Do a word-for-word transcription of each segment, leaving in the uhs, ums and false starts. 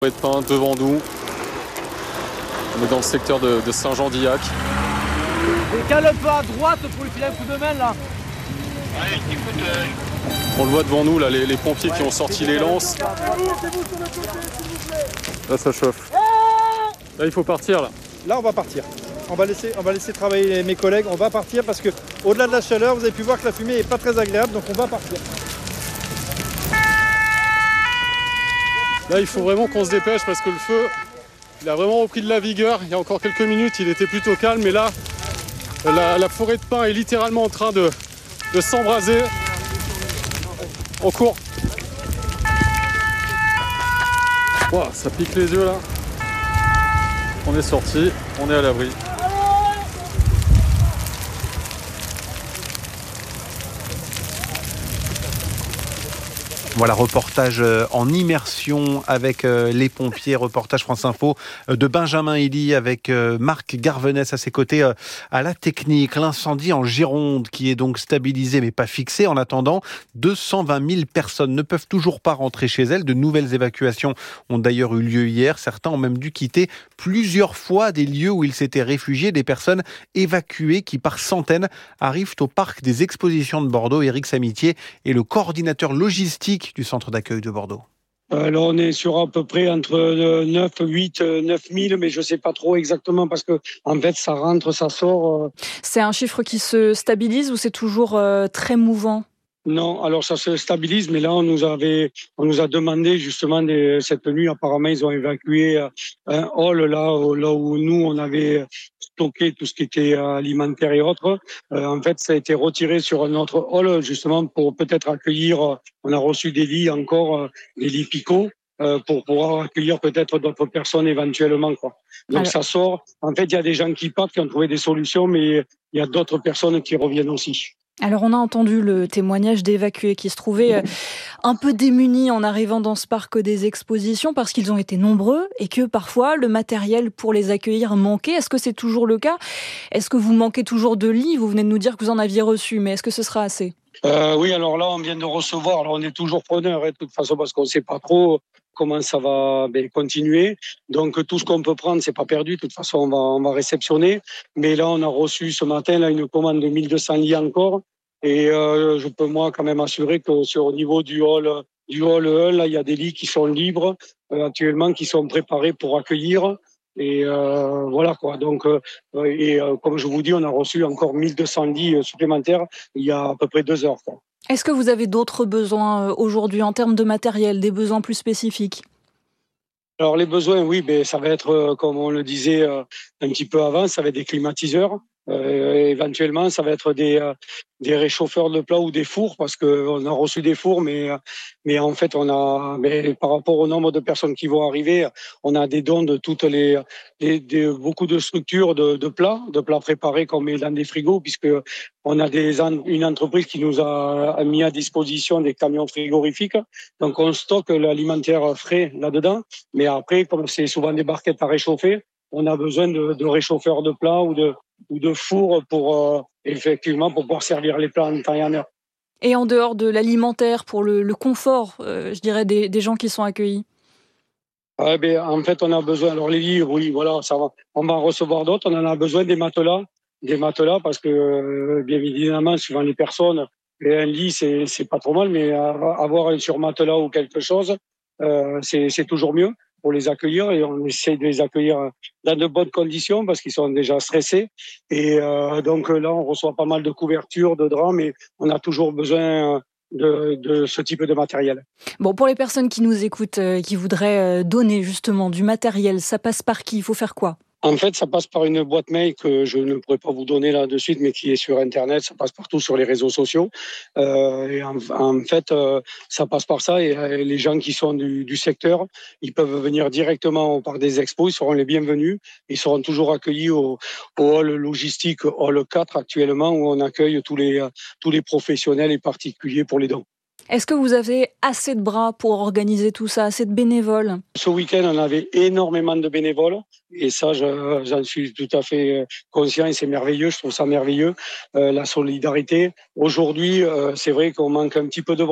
De pain devant nous. On est dans le secteur de, de Saint-Jean-d'Illac. Décale un peu à droite pour lui filer un coup de main là. Allez, écoute. Euh... On le voit devant nous là, les, les pompiers ouais, qui ont sorti les lances. Là ça chauffe. Là il faut partir là. Là on va partir. On va laisser, on va laisser travailler mes collègues. On va partir parce que au-delà de la chaleur, vous avez pu voir que la fumée est pas très agréable, donc on va partir. Là, il faut vraiment qu'on se dépêche parce que le feu, il a vraiment repris de la vigueur. Il y a encore quelques minutes, il était plutôt calme. Mais là, la, la forêt de pins est littéralement en train de, de s'embraser. On court. Wow, ça pique les yeux là. On est sorti, on est à l'abri. Voilà, reportage en immersion avec les pompiers, reportage France Info de Benjamin Hilly avec Marc Garvenès à ses côtés à la technique. L'incendie en Gironde qui est donc stabilisé mais pas fixé. En attendant, deux cent vingt mille personnes ne peuvent toujours pas rentrer chez elles. De nouvelles évacuations ont d'ailleurs eu lieu hier. Certains ont même dû quitter plusieurs fois des lieux où ils s'étaient réfugiés. Des personnes évacuées qui par centaines arrivent au parc des expositions de Bordeaux. Éric Samitier est le coordinateur logistique du centre d'accueil de Bordeaux. Alors on est sur à peu près entre neuf, huit, neuf mille, mais je ne sais pas trop exactement parce que en fait ça rentre, ça sort. C'est un chiffre qui se stabilise ou c'est toujours euh, très mouvant ? Non, alors ça se stabilise, mais là on nous avait, on nous a demandé justement des, cette nuit. Apparemment ils ont évacué un hall là, là où nous on avait stocké tout ce qui était alimentaire et autres. Euh, en fait, ça a été retiré sur un autre hall justement pour peut-être accueillir. On a reçu des lits encore, des lits picots. Euh, pour pouvoir accueillir peut-être d'autres personnes éventuellement, quoi. Donc alors, ça sort. En fait, il y a des gens qui partent, qui ont trouvé des solutions, mais il y a d'autres personnes qui reviennent aussi. Alors on a entendu le témoignage d'évacués qui se trouvaient un peu démunis en arrivant dans ce parc des expositions parce qu'ils ont été nombreux et que parfois le matériel pour les accueillir manquait. Est-ce que c'est toujours le cas ? Est-ce que vous manquez toujours de lits ? Vous venez de nous dire que vous en aviez reçu, mais est-ce que ce sera assez ? Euh, oui, alors là, on vient de recevoir. Alors, on est toujours preneur, hein, de toute façon, parce qu'on ne sait pas trop comment ça va ben, continuer. Donc, tout ce qu'on peut prendre, c'est pas perdu. De toute façon, on va, on va réceptionner. Mais là, on a reçu ce matin là une commande de mille deux cents lits encore. Et euh, je peux moi quand même assurer que sur au niveau du hall, du hall un, là, il y a des lits qui sont libres euh, actuellement, qui sont préparés pour accueillir. Et euh, voilà quoi. Donc, euh, et euh, comme je vous dis, on a reçu encore mille deux cents lits supplémentaires il y a à peu près deux heures, quoi. Est-ce que vous avez d'autres besoins aujourd'hui en termes de matériel, des besoins plus spécifiques ? Alors les besoins, oui, ben ça va être, comme on le disait un petit peu avant, ça va être des climatiseurs. Euh, éventuellement, ça va être des euh, des réchauffeurs de plats ou des fours parce que on a reçu des fours, mais mais en fait on a, mais par rapport au nombre de personnes qui vont arriver, on a des dons de toutes les, les de, beaucoup de structures de, de plats, de plats préparés qu'on met dans des frigos puisque on a des une entreprise qui nous a mis à disposition des camions frigorifiques, donc on stocke l'alimentaire frais là-dedans, mais après comme c'est souvent des barquettes à réchauffer, on a besoin de, de réchauffeurs de plats ou de ou de fours pour euh, effectivement pour pouvoir servir les plats en temps et en heure. Et en dehors de l'alimentaire, pour le, le confort, euh, je dirais des, des gens qui sont accueillis. Ah, ben, en fait, on a besoin. Alors les lits, oui, voilà, ça va. On va en recevoir d'autres. On en a besoin des matelas, des matelas parce que euh, bien évidemment, suivant les personnes, un lit c'est c'est pas trop mal, mais avoir un surmatelas ou quelque chose, euh, c'est c'est toujours mieux pour les accueillir et on essaie de les accueillir dans de bonnes conditions parce qu'ils sont déjà stressés et euh, donc là on reçoit pas mal de couvertures, de draps, mais on a toujours besoin de, de ce type de matériel. Bon, pour les personnes qui nous écoutent, euh, qui voudraient donner justement du matériel, ça passe par qui ? Il faut faire quoi ? En fait, ça passe par une boîte mail que je ne pourrais pas vous donner là de suite, mais qui est sur Internet. Ça passe partout sur les réseaux sociaux. Euh, et en, en fait, euh, ça passe par ça. Et euh, les gens qui sont du, du secteur, ils peuvent venir directement au parc des expos. Ils seront les bienvenus. Ils seront toujours accueillis au, au hall logistique hall quatre actuellement, où on accueille tous les tous les professionnels et particuliers pour les dons. Est-ce que vous avez assez de bras pour organiser tout ça, assez de bénévoles ? Ce week-end, on avait énormément de bénévoles et ça, je, j'en suis tout à fait conscient et c'est merveilleux. Je trouve ça merveilleux, euh, la solidarité. Aujourd'hui, euh, c'est vrai qu'on manque un petit peu de bras.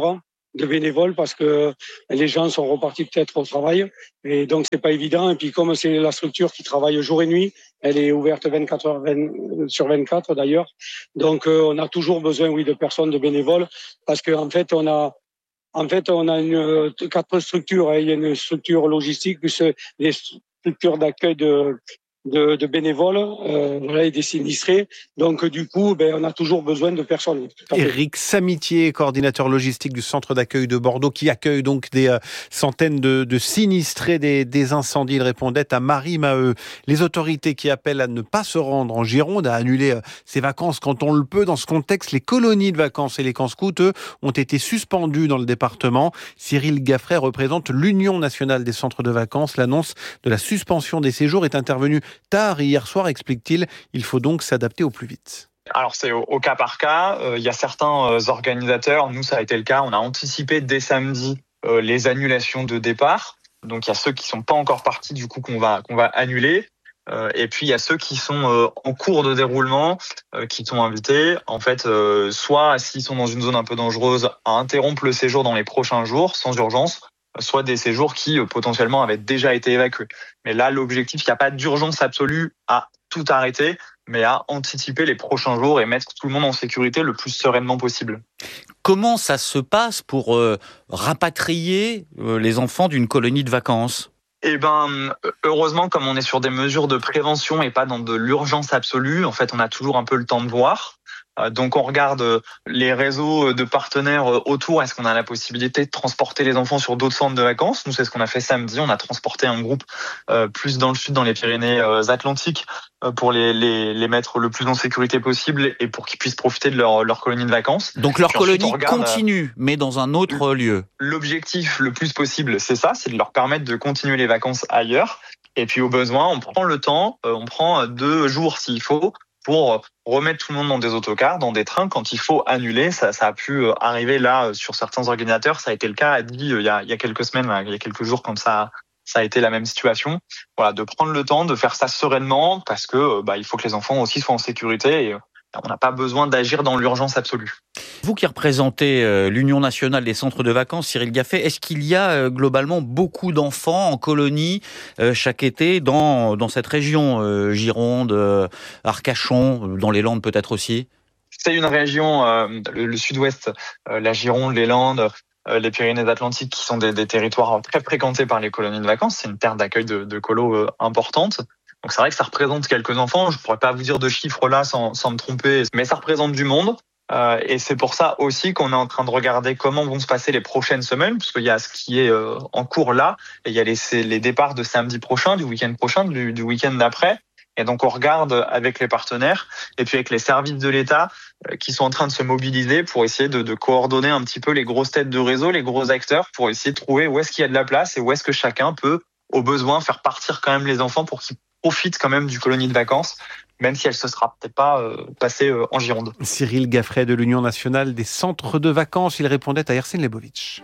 de bénévoles parce que les gens sont repartis peut-être au travail et donc c'est pas évident. Et puis comme c'est la structure qui travaille jour et nuit, elle est ouverte vingt-quatre heures sur vingt-quatre d'ailleurs. Donc euh, on a toujours besoin, oui, de personnes, de bénévoles parce qu'en en fait on a en fait on a une quatre structures. Hein. Il y a une structure logistique plus les structures d'accueil de De, de bénévoles euh, voilà, et des sinistrés. Donc, du coup, ben, on a toujours besoin de personnes. Éric Samitier, coordinateur logistique du centre d'accueil de Bordeaux, qui accueille donc des euh, centaines de, de sinistrés des, des incendies. Il répondait à Marie Maheu. Les autorités qui appellent à ne pas se rendre en Gironde, à annuler euh, ses vacances quand on le peut. Dans ce contexte, les colonies de vacances et les camps scouts, eux, ont été suspendues dans le département. Cyril Gaffret représente l'Union nationale des centres de vacances. L'annonce de la suspension des séjours est intervenue tard hier soir, explique-t-il. Il faut donc s'adapter au plus vite. Alors c'est au, au cas par cas. Il euh, y a certains euh, organisateurs, nous ça a été le cas, on a anticipé dès samedi euh, les annulations de départ. Donc il y a ceux qui sont pas encore partis du coup qu'on va qu'on va annuler. Euh, et puis il y a ceux qui sont euh, en cours de déroulement, euh, qui sont invités. En fait, euh, soit s'ils sont dans une zone un peu dangereuse, à interrompre le séjour dans les prochains jours sans urgence, soit des séjours qui euh, potentiellement avaient déjà été évacués. Mais là, l'objectif, il n'y a pas d'urgence absolue à tout arrêter, mais à anticiper les prochains jours et mettre tout le monde en sécurité le plus sereinement possible. Comment ça se passe pour euh, rapatrier euh, les enfants d'une colonie de vacances ? Eh ben, heureusement, comme on est sur des mesures de prévention et pas dans de l'urgence absolue, en fait, on a toujours un peu le temps de voir. Donc on regarde les réseaux de partenaires autour. Est-ce qu'on a la possibilité de transporter les enfants sur d'autres centres de vacances ? Nous, c'est ce qu'on a fait samedi. On a transporté un groupe euh, plus dans le sud, dans les Pyrénées-Atlantiques, euh, pour les, les, les mettre le plus en sécurité possible et pour qu'ils puissent profiter de leur, leur colonie de vacances. Donc leur Puis ensuite, colonie regarde, continue, mais dans un autre lieu. L'objectif le plus possible, c'est ça, c'est de leur permettre de continuer les vacances ailleurs. Et puis au besoin, on prend le temps, euh, on prend deux jours s'il faut, pour remettre tout le monde dans des autocars, dans des trains, quand il faut annuler. Ça, ça a pu arriver là sur certains organisateurs. Ça a été le cas, a dit il y a, il y a quelques semaines, il y a quelques jours, quand ça, ça a été la même situation. Voilà, de prendre le temps de faire ça sereinement, parce que bah, il faut que les enfants aussi soient en sécurité et on n'a pas besoin d'agir dans l'urgence absolue. Vous qui représentez euh, l'Union nationale des centres de vacances, Cyril Gaffret, est-ce qu'il y a euh, globalement beaucoup d'enfants en colonie euh, chaque été dans, dans cette région, euh, Gironde, euh, Arcachon, dans les Landes peut-être aussi ? C'est une région, euh, le, le sud-ouest, euh, la Gironde, les Landes, euh, les Pyrénées-Atlantiques, qui sont des, des territoires très fréquentés par les colonies de vacances. C'est une terre d'accueil de, de colos euh, importante. Donc c'est vrai que ça représente quelques enfants. Je pourrais pas vous dire de chiffres là sans, sans me tromper, mais ça représente du monde. Euh, et c'est pour ça aussi qu'on est en train de regarder comment vont se passer les prochaines semaines, parce qu'il y a ce qui est euh, en cours là, et il y a les, les départs de samedi prochain, du week-end prochain, du, du week-end d'après. Et donc on regarde avec les partenaires et puis avec les services de l'État euh, qui sont en train de se mobiliser pour essayer de, de coordonner un petit peu les grosses têtes de réseau, les gros acteurs, pour essayer de trouver où est-ce qu'il y a de la place et où est-ce que chacun peut, au besoin, faire partir quand même les enfants pour qu'ils profite quand même du colonie de vacances, même si elle se sera peut-être pas euh, passée euh, en Gironde. Cyril Gaffret de l'Union nationale des centres de vacances, il répondait à Ersin Lebovic.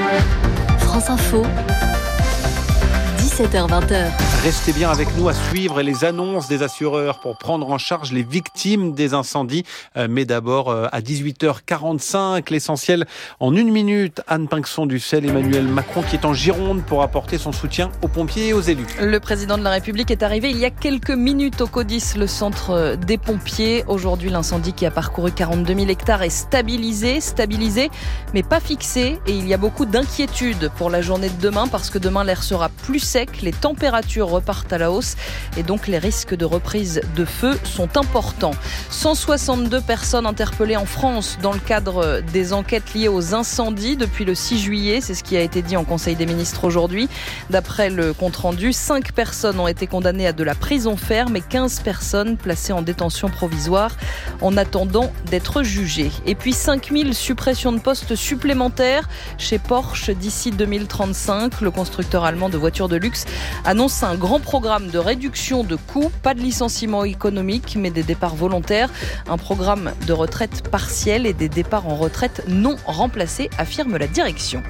France Info, dix-sept heures vingt. Restez bien avec nous à suivre les annonces des assureurs pour prendre en charge les victimes des incendies. Mais d'abord, à dix-huit heures quarante-cinq, l'essentiel en une minute. Anne Pinxon-Dussel, Emmanuel Macron qui est en Gironde pour apporter son soutien aux pompiers et aux élus. Le président de la République est arrivé il y a quelques minutes au CODIS, le centre des pompiers. Aujourd'hui, l'incendie qui a parcouru quarante-deux mille hectares est stabilisé, stabilisé, mais pas fixé. Et il y a beaucoup d'inquiétudes pour la journée de demain parce que demain, l'air sera plus sec, les températures repartent à la hausse et donc les risques de reprise de feu sont importants. cent soixante-deux personnes interpellées en France dans le cadre des enquêtes liées aux incendies depuis le six juillet. C'est ce qui a été dit en Conseil des ministres aujourd'hui. D'après le compte-rendu, cinq personnes ont été condamnées à de la prison ferme et quinze personnes placées en détention provisoire en attendant d'être jugées. Et puis cinq mille suppressions de postes supplémentaires chez Porsche d'ici deux mille trente-cinq. Le constructeur allemand de voitures de luxe annonce un grand programme de réduction de coûts, pas de licenciements économiques, mais des départs volontaires, un programme de retraite partielle et des départs en retraite non remplacés, affirme la direction.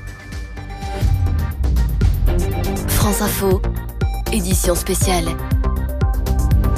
France Info, édition spéciale.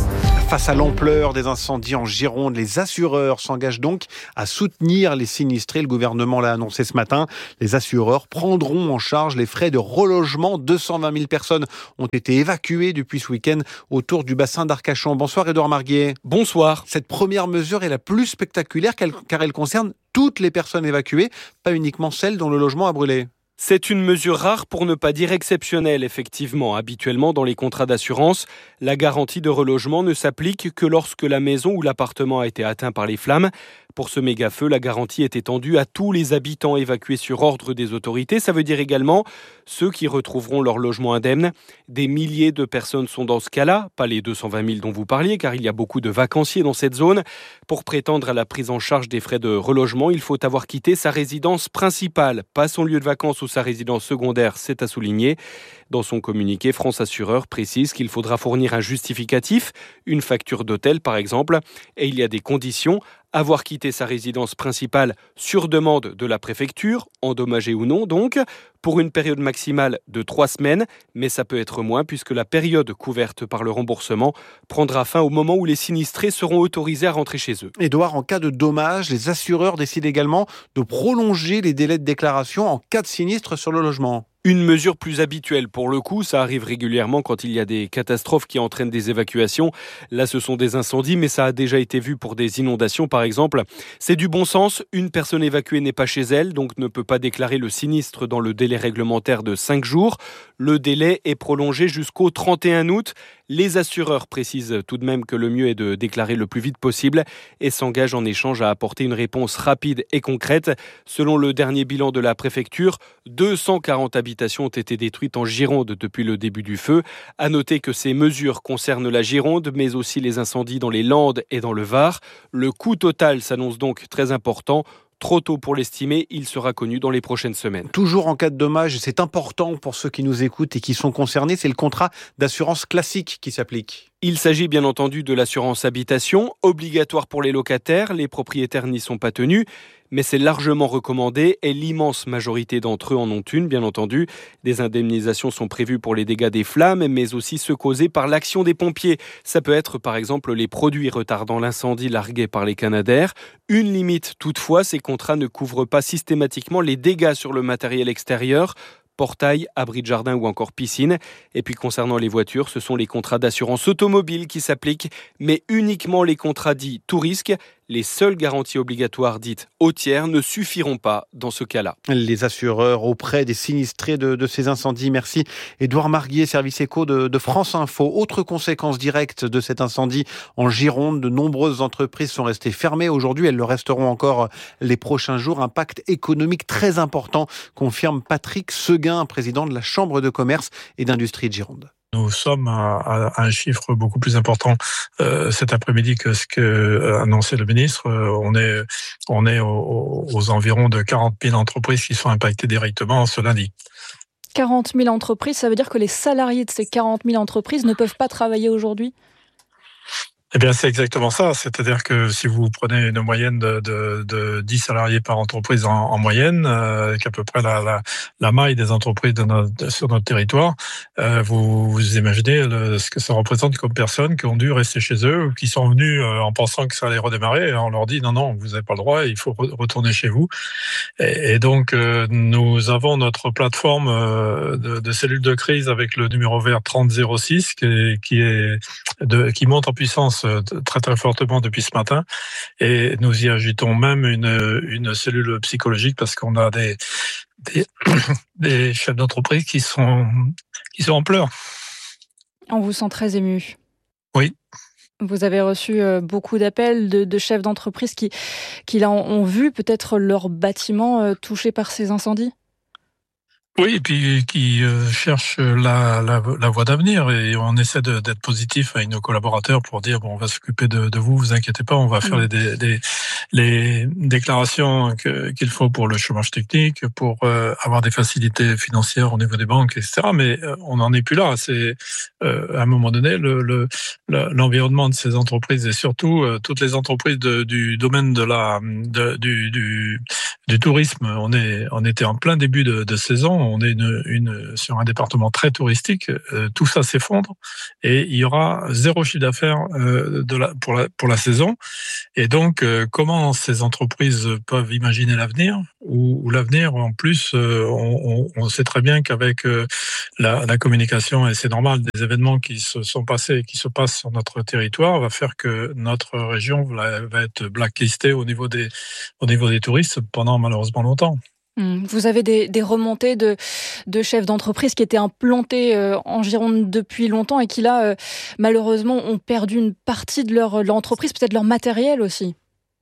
Face à l'ampleur des incendies en Gironde, les assureurs s'engagent donc à soutenir les sinistrés. Le gouvernement l'a annoncé ce matin. Les assureurs prendront en charge les frais de relogement. deux cent vingt mille personnes ont été évacuées depuis ce week-end autour du bassin d'Arcachon. Bonsoir Édouard Marguier. Bonsoir. Cette première mesure est la plus spectaculaire car elle concerne toutes les personnes évacuées, pas uniquement celles dont le logement a brûlé. C'est une mesure rare pour ne pas dire exceptionnelle, effectivement. Habituellement, dans les contrats d'assurance, la garantie de relogement ne s'applique que lorsque la maison ou l'appartement a été atteint par les flammes. Pour ce méga-feu, la garantie est étendue à tous les habitants évacués sur ordre des autorités. Ça veut dire également ceux qui retrouveront leur logement indemne. Des milliers de personnes sont dans ce cas-là, pas les deux cent vingt mille dont vous parliez, car il y a beaucoup de vacanciers dans cette zone. Pour prétendre à la prise en charge des frais de relogement, il faut avoir quitté sa résidence principale, pas son lieu de vacances ou sa résidence secondaire, c'est à souligner. Dans son communiqué, France Assureur précise qu'il faudra fournir un justificatif, une facture d'hôtel par exemple, et il y a des conditions. Avoir quitté sa résidence principale sur demande de la préfecture, endommagée ou non donc, pour une période maximale de trois semaines, mais ça peut être moins puisque la période couverte par le remboursement prendra fin au moment où les sinistrés seront autorisés à rentrer chez eux. Édouard, en cas de dommage, les assureurs décident également de prolonger les délais de déclaration en cas de sinistre sur le logement. Une mesure plus habituelle pour le coup, ça arrive régulièrement quand il y a des catastrophes qui entraînent des évacuations. Là, ce sont des incendies, mais ça a déjà été vu pour des inondations, par exemple. C'est du bon sens. Une personne évacuée n'est pas chez elle, donc ne peut pas déclarer le sinistre dans le délai réglementaire de cinq jours. Le délai est prolongé jusqu'au trente et un août. Les assureurs précisent tout de même que le mieux est de déclarer le plus vite possible et s'engagent en échange à apporter une réponse rapide et concrète. Selon le dernier bilan de la préfecture, deux cent quarante habitations ont été détruites en Gironde depuis le début du feu. À noter que ces mesures concernent la Gironde, mais aussi les incendies dans les Landes et dans le Var. Le coût total s'annonce donc très important. Trop tôt pour l'estimer, il sera connu dans les prochaines semaines. Toujours en cas de dommage, c'est important pour ceux qui nous écoutent et qui sont concernés, c'est le contrat d'assurance classique qui s'applique. Il s'agit bien entendu de l'assurance habitation, obligatoire pour les locataires, les propriétaires n'y sont pas tenus, mais c'est largement recommandé et l'immense majorité d'entre eux en ont une, bien entendu. Des indemnisations sont prévues pour les dégâts des flammes, mais aussi ceux causés par l'action des pompiers. Ça peut être par exemple les produits retardant l'incendie largués par les Canadair. Une limite toutefois, ces contrats ne couvrent pas systématiquement les dégâts sur le matériel extérieur, portail, abri de jardin ou encore piscine. Et puis concernant les voitures, ce sont les contrats d'assurance automobile qui s'appliquent, mais uniquement les contrats dits tout risque. Les seules garanties obligatoires dites au tiers ne suffiront pas dans ce cas-là. Les assureurs auprès des sinistrés de, de ces incendies. Merci Édouard Marguier, service éco de, de France Info. Autre conséquence directe de cet incendie en Gironde, de nombreuses entreprises sont restées fermées aujourd'hui. Elles le resteront encore les prochains jours. Impact économique très important, confirme Patrick Seguin, président de la Chambre de commerce et d'industrie de Gironde. Nous sommes à, à un chiffre beaucoup plus important euh, cet après-midi que ce que euh, annonçait le ministre. Euh, on est, on est aux, aux environs de quarante mille entreprises qui sont impactées directement ce lundi. quarante mille entreprises, ça veut dire que les salariés de ces quarante mille entreprises ne peuvent pas travailler aujourd'hui ? Eh bien, c'est exactement ça. C'est-à-dire que si vous prenez une moyenne de, de, de dix salariés par entreprise en, en moyenne, euh, qui est à peu près la, la, la maille des entreprises de notre, de, sur notre territoire, euh, vous, vous imaginez le, ce que ça représente comme personnes qui ont dû rester chez eux ou qui sont venus euh, en pensant que ça allait redémarrer et on leur dit non, non, vous n'avez pas le droit, il faut re- retourner chez vous. Et, et donc, euh, nous avons notre plateforme euh, de, de cellules de crise avec le numéro vert trente zéro six qui, qui, est de, qui monte en puissance très très fortement depuis ce matin et nous y ajoutons même une, une cellule psychologique parce qu'on a des, des, des chefs d'entreprise qui sont, qui sont en pleurs. On vous sent très ému. Oui. Vous avez reçu beaucoup d'appels de, de chefs d'entreprise qui, qui là, ont vu peut-être leur bâtiment touché par ces incendies ? Oui, et puis qui euh, cherchent la, la, la voie d'avenir et on essaie de, d'être positif avec nos collaborateurs pour dire bon, on va s'occuper de, de vous, vous inquiétez pas, on va faire mmh. les, les, les déclarations que, qu'il faut pour le chômage technique, pour euh, avoir des facilités financières au niveau des banques, et cetera. Mais euh, on n'en est plus là. C'est euh, à un moment donné le, le, le l'environnement de ces entreprises et surtout euh, toutes les entreprises de, du domaine de la de, du, du du tourisme. On est on était en plein début de, de saison. on est une, une, sur un département très touristique, euh, tout ça s'effondre et il y aura zéro chiffre d'affaires euh, de la, pour, la, pour la saison. Et donc, euh, comment ces entreprises peuvent imaginer l'avenir ou, ou l'avenir, en plus, euh, on, on sait très bien qu'avec euh, la, la communication, et c'est normal, des événements qui se sont passés et qui se passent sur notre territoire, va faire que notre région va, va être blacklistée au niveau des, au niveau des touristes pendant malheureusement longtemps. Vous avez des, des remontées de, de chefs d'entreprise qui étaient implantés euh, en Gironde depuis longtemps et qui là, euh, malheureusement, ont perdu une partie de leur, leur entreprise, peut-être leur matériel aussi.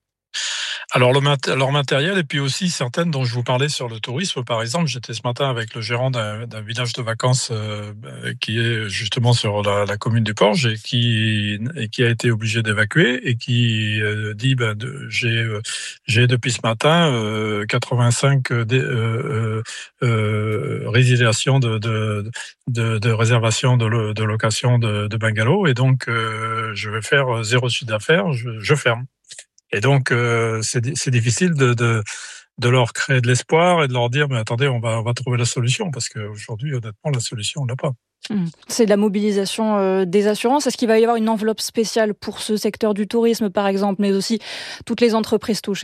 Alors le mat- leur matériel et puis aussi certaines dont je vous parlais sur le tourisme par exemple. J'étais ce matin avec le gérant d'un, d'un village de vacances euh, qui est justement sur la, la commune du Porge et qui et qui a été obligé d'évacuer et qui euh, dit ben de, j'ai euh, j'ai depuis ce matin euh, quatre-vingt-cinq euh, euh, euh, résiliations de de, de de réservations de, lo, de location de, de bungalows et donc euh, je vais faire zéro chiffre d'affaires, je, je ferme. Et donc, euh, c'est, c'est difficile de, de, de leur créer de l'espoir et de leur dire, mais attendez, on va, on va trouver la solution, parce qu'aujourd'hui, honnêtement, la solution, on l'a pas. C'est de la mobilisation euh, des assurances. Est-ce qu'il va y avoir une enveloppe spéciale pour ce secteur du tourisme, par exemple, mais aussi toutes les entreprises touchées ?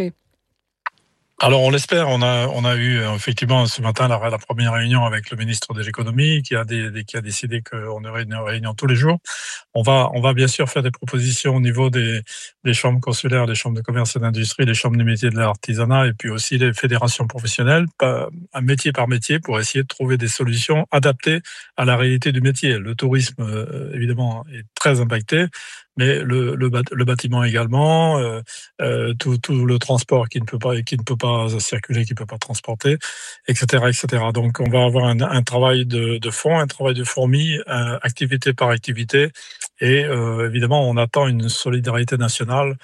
Alors on l'espère, on a on a eu effectivement ce matin la, la première réunion avec le ministre de l'économie qui a des, qui a décidé qu'on aurait une réunion tous les jours. On va on va bien sûr faire des propositions au niveau des des chambres consulaires, des chambres de commerce et d'industrie, des chambres des métiers de l'artisanat et puis aussi les fédérations professionnelles, un métier par métier pour essayer de trouver des solutions adaptées à la réalité du métier. Le tourisme évidemment est très impacté. Mais le, le, le bâtiment également, euh, euh, tout, tout le transport qui ne peut pas, qui ne peut pas circuler, qui ne peut pas transporter, et cetera, et cetera. Donc, on va avoir un, un travail de, de fond, un travail de fourmi, euh, activité par activité, et euh, évidemment, on attend une solidarité nationale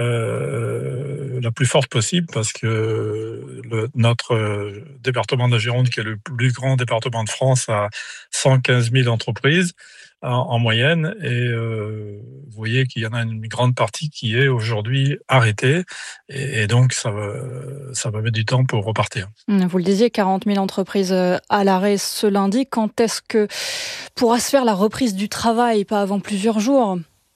euh, la plus forte possible, parce que le, notre département de Gironde, qui est le plus grand département de France, a cent quinze mille entreprises. En, en moyenne, et euh, vous voyez qu'il y en a une grande partie qui est aujourd'hui arrêtée, et, et donc ça va, ça va mettre du temps pour repartir. Vous le disiez, quarante mille entreprises à l'arrêt ce lundi. Quand est-ce que pourra se faire la reprise du travail, pas avant plusieurs jours ?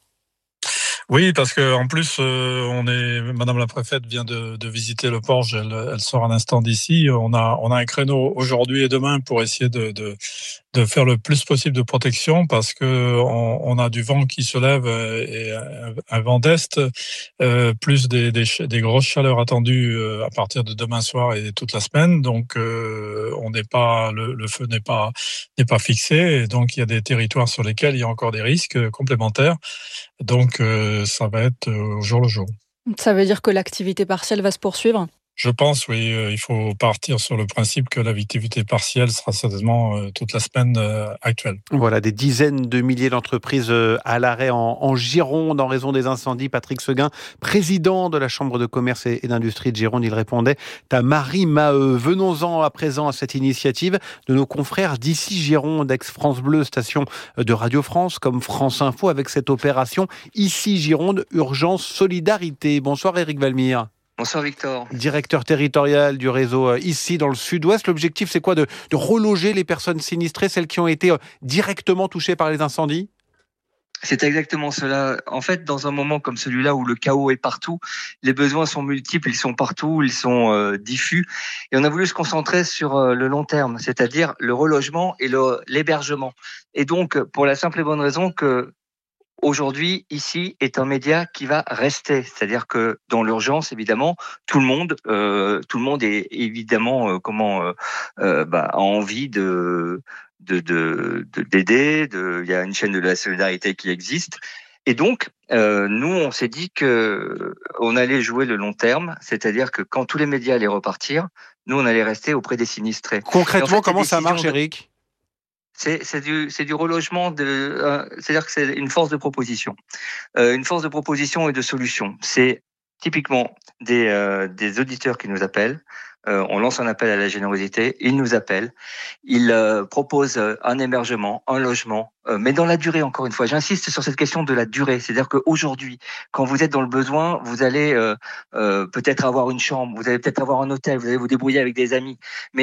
Oui, parce que en plus, euh, on est, Madame la préfète vient de, de visiter le Porge. Elle, elle sort un instant d'ici. On a, on a un créneau aujourd'hui et demain pour essayer de, de, de faire le plus possible de protection, parce que on, on a du vent qui se lève et un, un vent d'est, euh, plus des, des, des grosses chaleurs attendues à partir de demain soir et toute la semaine. Donc, euh, on n'est pas, le, le feu n'est pas, n'est pas fixé, et donc il y a des territoires sur lesquels il y a encore des risques complémentaires. Donc, euh, ça va être au jour le jour. Ça veut dire que l'activité partielle va se poursuivre ? Je pense, oui. Euh, il faut partir sur le principe que l'activité partielle sera certainement euh, toute la semaine euh, actuelle. Voilà, des dizaines de milliers d'entreprises euh, à l'arrêt en, en Gironde en raison des incendies. Patrick Seguin, président de la Chambre de commerce et, et d'industrie de Gironde, il répondait à Marie Maheu. Venons-en à présent à cette initiative de nos confrères d'ici Gironde, ex-France Bleu, station de Radio France, comme France Info, avec cette opération Ici Gironde, urgence solidarité. Bonsoir Éric Valmire. Bonsoir Victor. Directeur territorial du réseau ici dans le sud-ouest. L'objectif, c'est quoi ? de, de reloger les personnes sinistrées, celles qui ont été directement touchées par les incendies ? C'est exactement cela. En fait, dans un moment comme celui-là où le chaos est partout, les besoins sont multiples, ils sont partout, ils sont euh, diffus. Et on a voulu se concentrer sur euh, le long terme, c'est-à-dire le relogement et le, l'hébergement. Et donc, pour la simple et bonne raison que aujourd'hui, ici, est un média qui va rester. C'est-à-dire que dans l'urgence, évidemment, tout le monde, euh, tout le monde est évidemment euh, comment euh, euh, bah, a envie de, de, de, de d'aider. De, il y a une chaîne de la solidarité qui existe. Et donc, euh, nous, on s'est dit que on allait jouer le long terme, c'est-à-dire que quand tous les médias allaient repartir, nous, on allait rester auprès des sinistrés. Concrètement, en fait, comment ça marche, Éric ? C'est, c'est du, c'est du relogement de, euh, c'est-à-dire que c'est une force de proposition, euh, une force de proposition et de solution. C'est typiquement des, euh, des auditeurs qui nous appellent. Euh, on lance un appel à la générosité. Ils nous appellent. Ils euh, proposent un hébergement, un logement, euh, mais dans la durée. Encore une fois, j'insiste sur cette question de la durée. C'est-à-dire qu'aujourd'hui, quand vous êtes dans le besoin, vous allez euh, euh, peut-être avoir une chambre, vous allez peut-être avoir un hôtel, vous allez vous débrouiller avec des amis, mais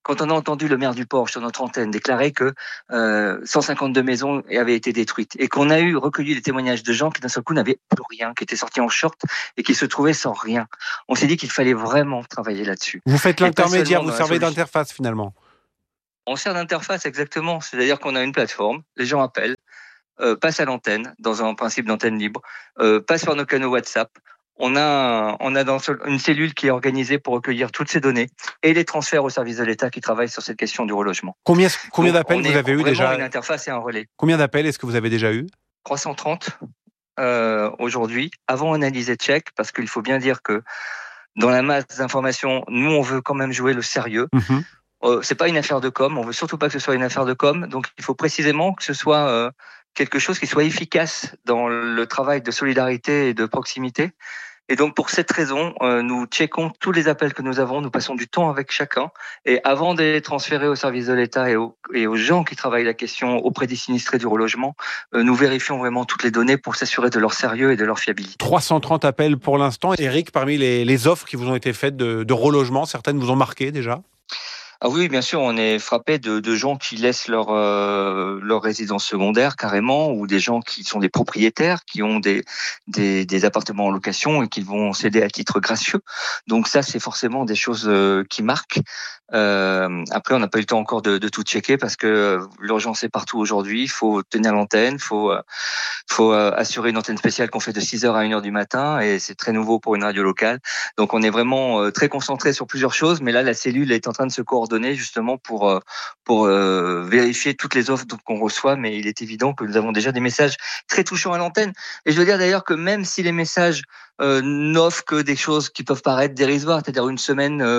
quand on a entendu le maire du Porche sur notre antenne déclarer que euh, cent cinquante-deux maisons avaient été détruites et qu'on a eu recueilli des témoignages de gens qui d'un seul coup n'avaient plus rien, qui étaient sortis en short et qui se trouvaient sans rien, on s'est dit qu'il fallait vraiment travailler là-dessus. Vous faites l'intermédiaire, vous servez d'interface finalement. On sert d'interface exactement, c'est-à-dire qu'on a une plateforme, les gens appellent, euh, passent à l'antenne, dans un principe d'antenne libre, euh, passent par nos canaux WhatsApp. On a, on a dans une cellule qui est organisée pour recueillir toutes ces données et les transferts au service de l'État qui travaille sur cette question du relogement. Combien, combien Donc, d'appels vous avez eu déjà ? Une interface et un relais. Combien d'appels est-ce que vous avez déjà eu ? trois cent trente euh, aujourd'hui, avant analyse et check, parce qu'il faut bien dire que dans la masse d'informations, nous on veut quand même jouer le sérieux. Mmh. Euh, c'est pas une affaire de com, on veut surtout pas que ce soit une affaire de com, donc il faut précisément que ce soit euh, quelque chose qui soit efficace dans le travail de solidarité et de proximité. Et donc, pour cette raison, euh, nous checkons tous les appels que nous avons, nous passons du temps avec chacun. Et avant de les transférer au service de l'État et, au, et aux gens qui travaillent la question auprès des sinistrés du relogement, euh, nous vérifions vraiment toutes les données pour s'assurer de leur sérieux et de leur fiabilité. trois cent trente appels pour l'instant. Éric, parmi les, les offres qui vous ont été faites de, de relogement, certaines vous ont marqué déjà ? Ah oui, bien sûr, on est frappé de, de gens qui laissent leur euh, leur résidence secondaire carrément, ou des gens qui sont des propriétaires, qui ont des des, des appartements en location et qui vont céder à titre gracieux. Donc ça, c'est forcément des choses euh, qui marquent. Euh, après, on n'a pas eu le temps encore de, de tout checker parce que l'urgence est partout aujourd'hui. Il faut tenir l'antenne, faut euh, faut euh, assurer une antenne spéciale qu'on fait de six heures à une heure du matin, et c'est très nouveau pour une radio locale. Donc on est vraiment euh, très concentré sur plusieurs choses, mais là, la cellule est en train de se coordonner justement pour euh, pour euh, vérifier toutes les offres qu'on reçoit. Mais il est évident que nous avons déjà des messages très touchants à l'antenne. Et je veux dire d'ailleurs que même si les messages euh, n'offrent que des choses qui peuvent paraître dérisoires, c'est-à-dire une semaine euh,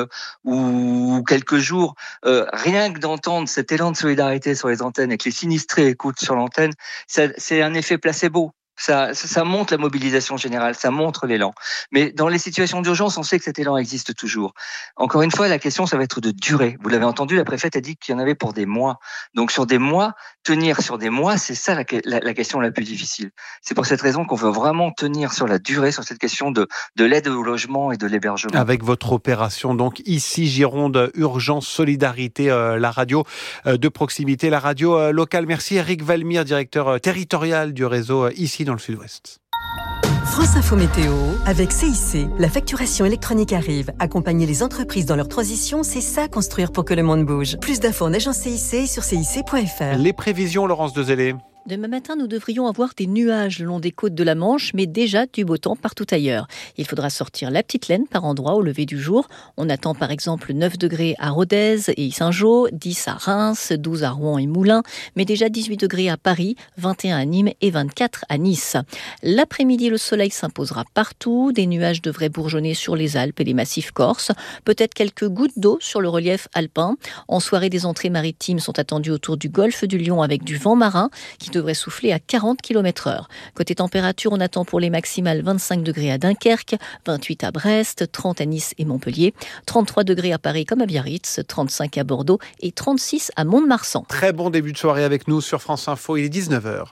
ou quelques jours, euh, rien que d'entendre cet élan de solidarité sur les antennes et que les sinistrés écoutent sur l'antenne, ça, c'est un effet placebo. Ça, ça montre la mobilisation générale, ça montre l'élan. Mais dans les situations d'urgence, on sait que cet élan existe toujours. Encore une fois, la question, ça va être de durée. Vous l'avez entendu, la préfète a dit qu'il y en avait pour des mois. Donc sur des mois, tenir sur des mois, c'est ça la, la, la question la plus difficile. C'est pour cette raison qu'on veut vraiment tenir sur la durée, sur cette question de, de l'aide au logement et de l'hébergement. Avec votre opération, donc ici, Gironde, Urgence Solidarité, euh, la radio euh, de proximité, la radio euh, locale. Merci Éric Valmire, directeur euh, territorial du réseau euh, ici dans le Sud-Ouest. France Info Météo, avec C I C, la facturation électronique arrive. Accompagner les entreprises dans leur transition, c'est ça construire pour que le monde bouge. Plus d'infos en agence C I C sur C I C point F R. Les prévisions, Laurence Dezellé. Demain matin, nous devrions avoir des nuages le long des côtes de la Manche, mais déjà du beau temps partout ailleurs. Il faudra sortir la petite laine par endroits au lever du jour. On attend par exemple neuf degrés à Rodez et Saint-Jean, dix à Reims, douze à Rouen et Moulins, mais déjà dix-huit degrés à Paris, vingt et un à Nîmes et vingt-quatre à Nice. L'après-midi, le soleil s'imposera partout. Des nuages devraient bourgeonner sur les Alpes et les massifs corses. Peut-être quelques gouttes d'eau sur le relief alpin. En soirée, des entrées maritimes sont attendues autour du golfe du Lion avec du vent marin qui devrait souffler à quarante kilomètres heure. Côté température, on attend pour les maximales vingt-cinq degrés à Dunkerque, vingt-huit à Brest, trente à Nice et Montpellier, trente-trois degrés à Paris comme à Biarritz, trente-cinq à Bordeaux et trente-six à Mont-de-Marsan. Très bon début de soirée avec nous sur France Info, il est dix-neuf heures.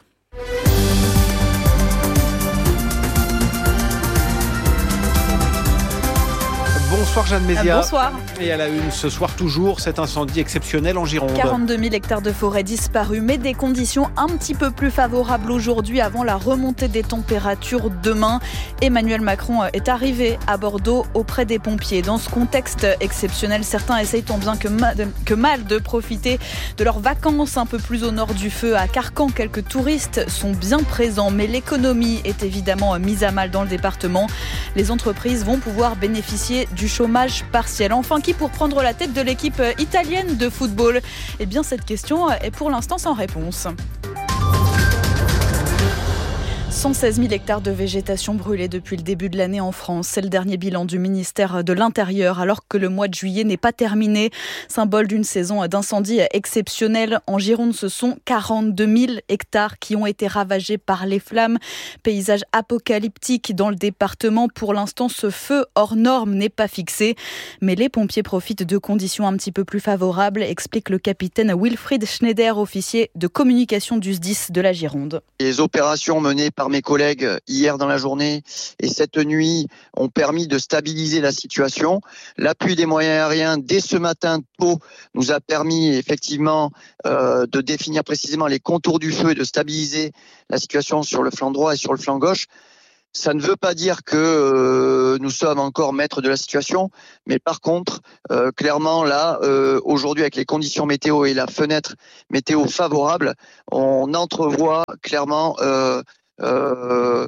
Bonsoir Jeanne Mézia. Bonsoir. Et à la une ce soir toujours, cet incendie exceptionnel en Gironde. quarante-deux mille hectares de forêt disparus, mais des conditions un petit peu plus favorables aujourd'hui avant la remontée des températures demain. Emmanuel Macron est arrivé à Bordeaux auprès des pompiers. Dans ce contexte exceptionnel, certains essayent tant bien que mal, que mal de profiter de leurs vacances un peu plus au nord du feu. À Carcan, quelques touristes sont bien présents, mais l'économie est évidemment mise à mal dans le département. Les entreprises vont pouvoir bénéficier du chômage partiel. Enfin, qui pour prendre la tête de l'équipe italienne de football ? Eh bien, cette question est pour l'instant sans réponse. cent seize mille hectares de végétation brûlés depuis le début de l'année en France. C'est le dernier bilan du ministère de l'Intérieur, alors que le mois de juillet n'est pas terminé. Symbole d'une saison d'incendie exceptionnelle. En Gironde, ce sont quarante-deux mille hectares qui ont été ravagés par les flammes. Paysage apocalyptique dans le département. Pour l'instant, ce feu hors norme n'est pas fixé. Mais les pompiers profitent de conditions un petit peu plus favorables, explique le capitaine Wilfried Schneider, officier de communication du S D I S de la Gironde. Les opérations menées par mes collègues hier dans la journée et cette nuit ont permis de stabiliser la situation. L'appui des moyens aériens dès ce matin tôt nous a permis effectivement euh, de définir précisément les contours du feu et de stabiliser la situation sur le flanc droit et sur le flanc gauche. Ça ne veut pas dire que euh, nous sommes encore maîtres de la situation, mais par contre, euh, clairement là, euh, aujourd'hui avec les conditions météo et la fenêtre météo favorable, on entrevoit clairement euh, euh,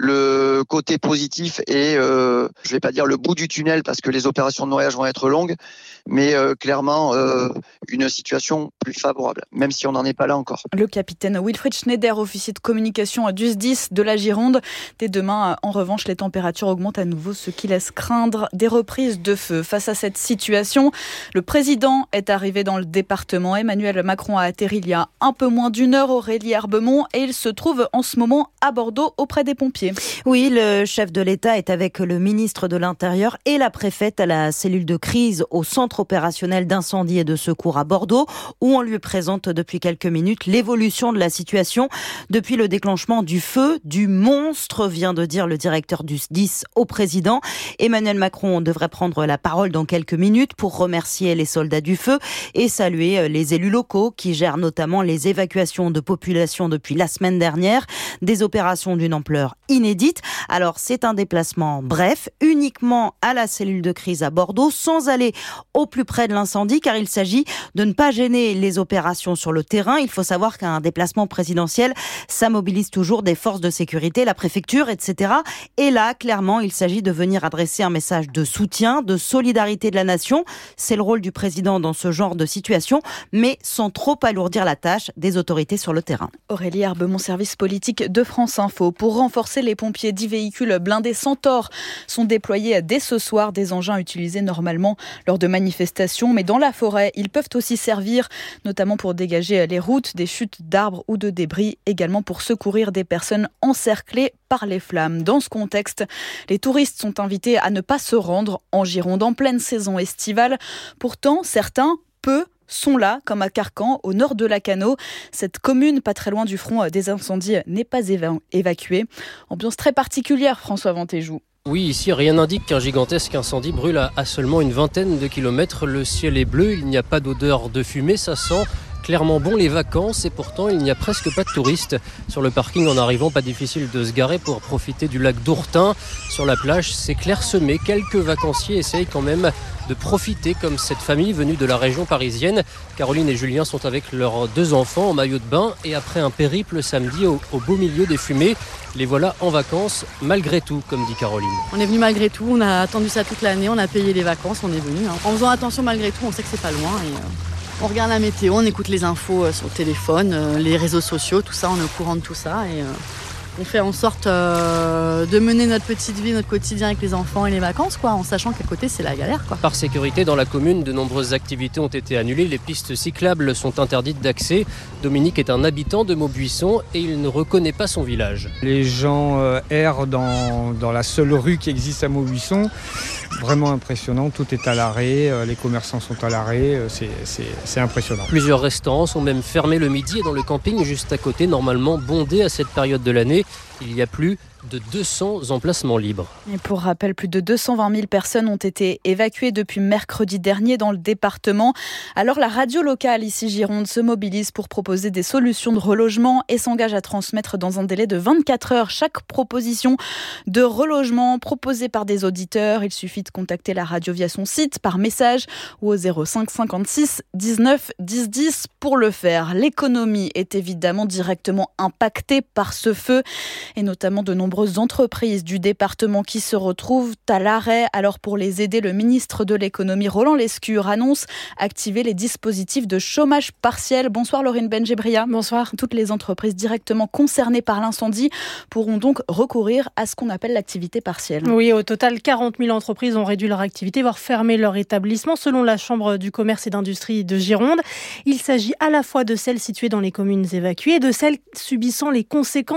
le côté positif et euh, je vais pas dire le bout du tunnel parce que les opérations de noyage vont être longues, mais euh, clairement euh, une situation plus favorable, même si on n'en est pas là encore. Le capitaine Wilfried Schneider, officier de communication du S D I S de la Gironde. Dès demain, en revanche, les températures augmentent à nouveau, ce qui laisse craindre des reprises de feu. Face à cette situation, le président est arrivé dans le département. Emmanuel Macron a atterri il y a un peu moins d'une heure Aurélie Herbemont et il se trouve en ce moment à Bordeaux auprès des pompiers. Oui, le chef de l'État est avec le ministre de l'Intérieur et la préfète à la cellule de crise au centre opérationnel d'incendie et de secours à Bordeaux, où on lui présente depuis quelques minutes l'évolution de la situation depuis le déclenchement du feu, du monstre, vient de dire le directeur du S D I S au président. Emmanuel Macron devrait prendre la parole dans quelques minutes pour remercier les soldats du feu et saluer les élus locaux qui gèrent notamment les évacuations de population depuis la semaine dernière, des opérations d'une ampleur inédite. Alors c'est un déplacement bref, uniquement à la cellule de crise à Bordeaux, sans aller au plus près de l'incendie, car il s'agit de ne pas gêner les opérations sur le terrain. Il faut savoir qu'un déplacement présidentiel, ça mobilise toujours des forces de sécurité, la préfecture, et cetera. Et là, clairement, il s'agit de venir adresser un message de soutien, de solidarité de la nation. C'est le rôle du président dans ce genre de situation, mais sans trop alourdir la tâche des autorités sur le terrain. Aurélie Herbemont, service politique de France Info. Pour renforcer les pompiers, dix véhicules blindés Centaure sont déployés dès ce soir, des engins utilisés normalement lors de manifestations, mais dans la forêt, ils peuvent aussi servir, notamment pour dégager les routes des chutes d'arbres ou de débris, également pour secourir des personnes encerclées par les flammes. Dans ce contexte, les touristes sont invités à ne pas se rendre en Gironde en pleine saison estivale. Pourtant, certains, peu, sont là, comme à Carcan, au nord de Lacanau. Cette commune, pas très loin du front des incendies, n'est pas éva- évacuée. Ambiance très particulière, François Ventéjou. Oui, ici, rien n'indique qu'un gigantesque incendie brûle à, à seulement une vingtaine de kilomètres. Le ciel est bleu, il n'y a pas d'odeur de fumée, ça sent clairement bon les vacances et pourtant il n'y a presque pas de touristes. Sur le parking en arrivant, pas difficile de se garer pour profiter du lac d'Ourtin. Sur la plage, c'est clairsemé. Quelques vacanciers essayent quand même de profiter comme cette famille venue de la région parisienne. Caroline et Julien sont avec leurs deux enfants en maillot de bain et après un périple samedi au, au beau milieu des fumées, les voilà en vacances malgré tout, comme dit Caroline. On est venu malgré tout, on a attendu ça toute l'année, on a payé les vacances, on est venu. Hein. En faisant attention malgré tout, on sait que c'est pas loin et euh, on regarde la météo, on écoute les infos euh, sur le téléphone, euh, les réseaux sociaux, tout ça, on est au courant de tout ça et euh, on fait en sorte euh, de mener notre petite vie, notre quotidien avec les enfants et les vacances, quoi, en sachant qu'à côté c'est la galère, quoi. Par sécurité, dans la commune, de nombreuses activités ont été annulées. Les pistes cyclables sont interdites d'accès. Dominique est un habitant de Maubuisson et il ne reconnaît pas son village. Les gens euh, errent dans, dans la seule rue qui existe à Maubuisson. Vraiment impressionnant, tout est à l'arrêt, euh, les commerçants sont à l'arrêt, euh, c'est, c'est, c'est impressionnant. Plusieurs restaurants sont même fermés le midi et dans le camping juste à côté, normalement bondé à cette période de l'année, il y a plus de deux cents emplacements libres. Et pour rappel, plus de deux cent vingt mille personnes ont été évacuées depuis mercredi dernier dans le département. Alors la radio locale ici Gironde se mobilise pour proposer des solutions de relogement et s'engage à transmettre dans un délai de vingt-quatre heures chaque proposition de relogement proposée par des auditeurs. Il suffit de contacter la radio via son site, par message ou au zéro cinq cinquante-six dix-neuf dix dix pour le faire. L'économie est évidemment directement impactée par ce feu et notamment de nombreux nombreuses entreprises du département qui se retrouvent à l'arrêt. Alors pour les aider, le ministre de l'économie Roland Lescure annonce activer les dispositifs de chômage partiel. Bonsoir Laurine Benjebria. Bonsoir. Toutes les entreprises directement concernées par l'incendie pourront donc recourir à ce qu'on appelle l'activité partielle. Oui, au total, quarante mille entreprises ont réduit leur activité, voire fermé leur établissement, selon la Chambre du commerce et d'industrie de Gironde. Il s'agit à la fois de celles situées dans les communes évacuées et de celles subissant les conséquences des incendies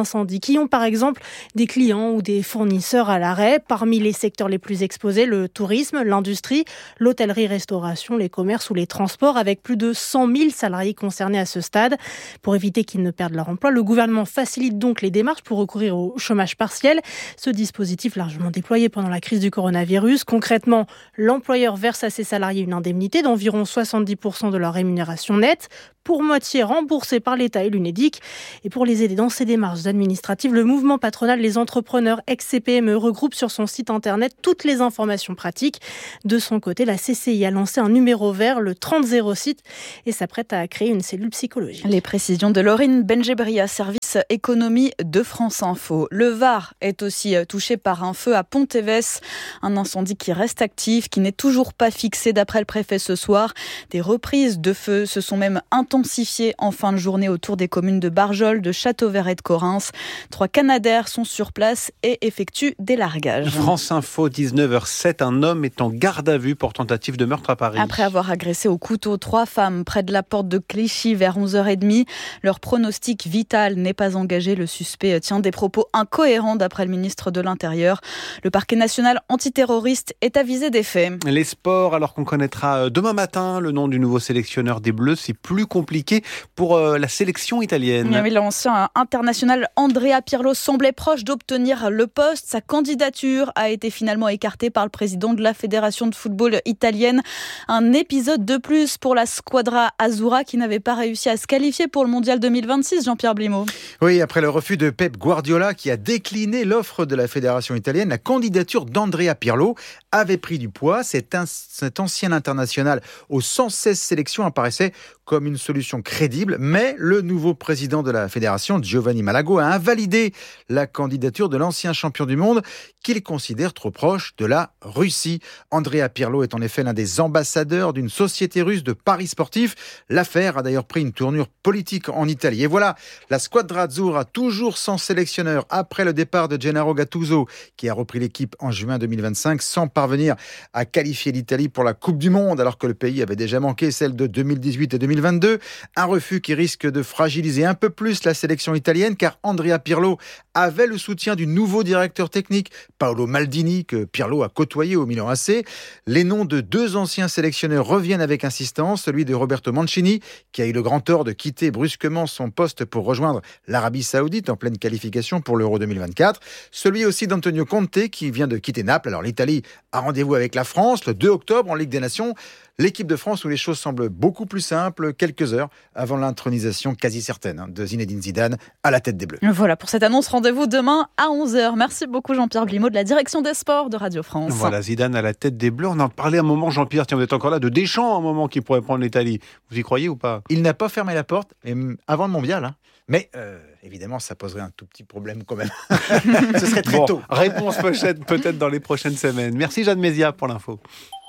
incendies qui ont par exemple des clients ou des fournisseurs à l'arrêt. Parmi les secteurs les plus exposés, le tourisme, l'industrie, l'hôtellerie-restauration, les commerces ou les transports, avec plus de cent mille salariés concernés à ce stade. Pour éviter qu'ils ne perdent leur emploi, le gouvernement facilite donc les démarches pour recourir au chômage partiel. Ce dispositif largement déployé pendant la crise du coronavirus. Concrètement, l'employeur verse à ses salariés une indemnité d'environ soixante-dix pour cent de leur rémunération nette, pour moitié remboursée par l'État et l'Unédic. Et pour les aider dans ces démarches administratives, le mouvement patronal Les Entrepreneurs ex-C P M E regroupe sur son site internet toutes les informations pratiques. De son côté, la C C I a lancé un numéro vert, le trente zéro six, et s'apprête à créer une cellule psychologique. Les précisions de Laurine Benjebria, service économie de France Info. Le Var est aussi touché par un feu à Pont-Évès, un incendie qui reste actif, qui n'est toujours pas fixé d'après le préfet ce soir. Des reprises de feu se sont même intensifiées en fin de journée autour des communes de Barjol, de Châteauvert et de Correns. Trois Canadair sont sur place et effectuent des largages. France Info, dix-neuf heures sept, un homme est en garde à vue pour tentative de meurtre à Paris. Après avoir agressé au couteau trois femmes près de la porte de Clichy vers onze heures trente, leur pronostic vital n'est pas engagé. Le suspect tient des propos incohérents d'après le ministre de l'Intérieur. Le parquet national antiterroriste est avisé des faits. Les sports, alors qu'on connaîtra demain matin le nom du nouveau sélectionneur des Bleus, c'est plus compliqué pour la sélection italienne. Oui, l'ancien international Andrea Pirlo semblait proche d'obtenir le poste. Sa candidature a été finalement écartée par le président de la Fédération de football italienne. Un épisode de plus pour la Squadra Azzurra qui n'avait pas réussi à se qualifier pour le mondial deux mille vingt-six, Jean-Pierre Blimaud. Oui, après le refus de Pep Guardiola qui a décliné l'offre de la Fédération italienne, la candidature d'Andrea Pirlo avait pris du poids. Cet, in- cet ancien international aux cent seize sélections apparaissait comme une solution crédible, mais le nouveau président de la fédération, Giovanni Malago, a invalidé la candidature de l'ancien champion du monde qu'il considère trop proche de la Russie. Andrea Pirlo est en effet l'un des ambassadeurs d'une société russe de paris sportifs. L'affaire a d'ailleurs pris une tournure politique en Italie. Et voilà, la Squadra Azzurra, toujours sans sélectionneur après le départ de Gennaro Gattuso, qui a repris l'équipe en juin deux mille vingt-cinq sans parvenir à qualifier l'Italie pour la Coupe du Monde, alors que le pays avait déjà manqué celle de deux mille dix-huit et deux mille vingt-deux. Un refus qui risque de fragiliser un peu plus la sélection italienne, car Andrea Pirlo avait le soutien du nouveau directeur technique, Paolo Maldini, que Pirlo a côtoyé au Milan A C. Les noms de deux anciens sélectionneurs reviennent avec insistance, celui de Roberto Mancini, qui a eu le grand tort de quitter brusquement son poste pour rejoindre l'Arabie Saoudite en pleine qualification pour l'Euro deux mille vingt-quatre. Celui aussi d'Antonio Conte, qui vient de quitter Naples. Alors l'Italie a rendez-vous avec la France le deux octobre en Ligue des Nations. L'équipe de France où les choses semblent beaucoup plus simples, quelques heures avant l'intronisation quasi certaine de Zinedine Zidane à la tête des Bleus. Voilà pour cette annonce, rendez-vous demain à onze heures. Merci beaucoup Jean-Pierre Blimaud de la direction des sports de Radio France. Voilà, Zidane à la tête des Bleus. On en parlait un moment, Jean-Pierre, tiens, vous êtes encore là, de Deschamps, un moment qui pourrait prendre l'Italie. Vous y croyez ou pas ? Il n'a pas fermé la porte, et avant le mondial, hein. Mais euh, évidemment, ça poserait un tout petit problème quand même. Ce serait très bon, tôt. Réponse peut-être, peut-être dans les prochaines semaines. Merci Jeanne Mézia pour l'info.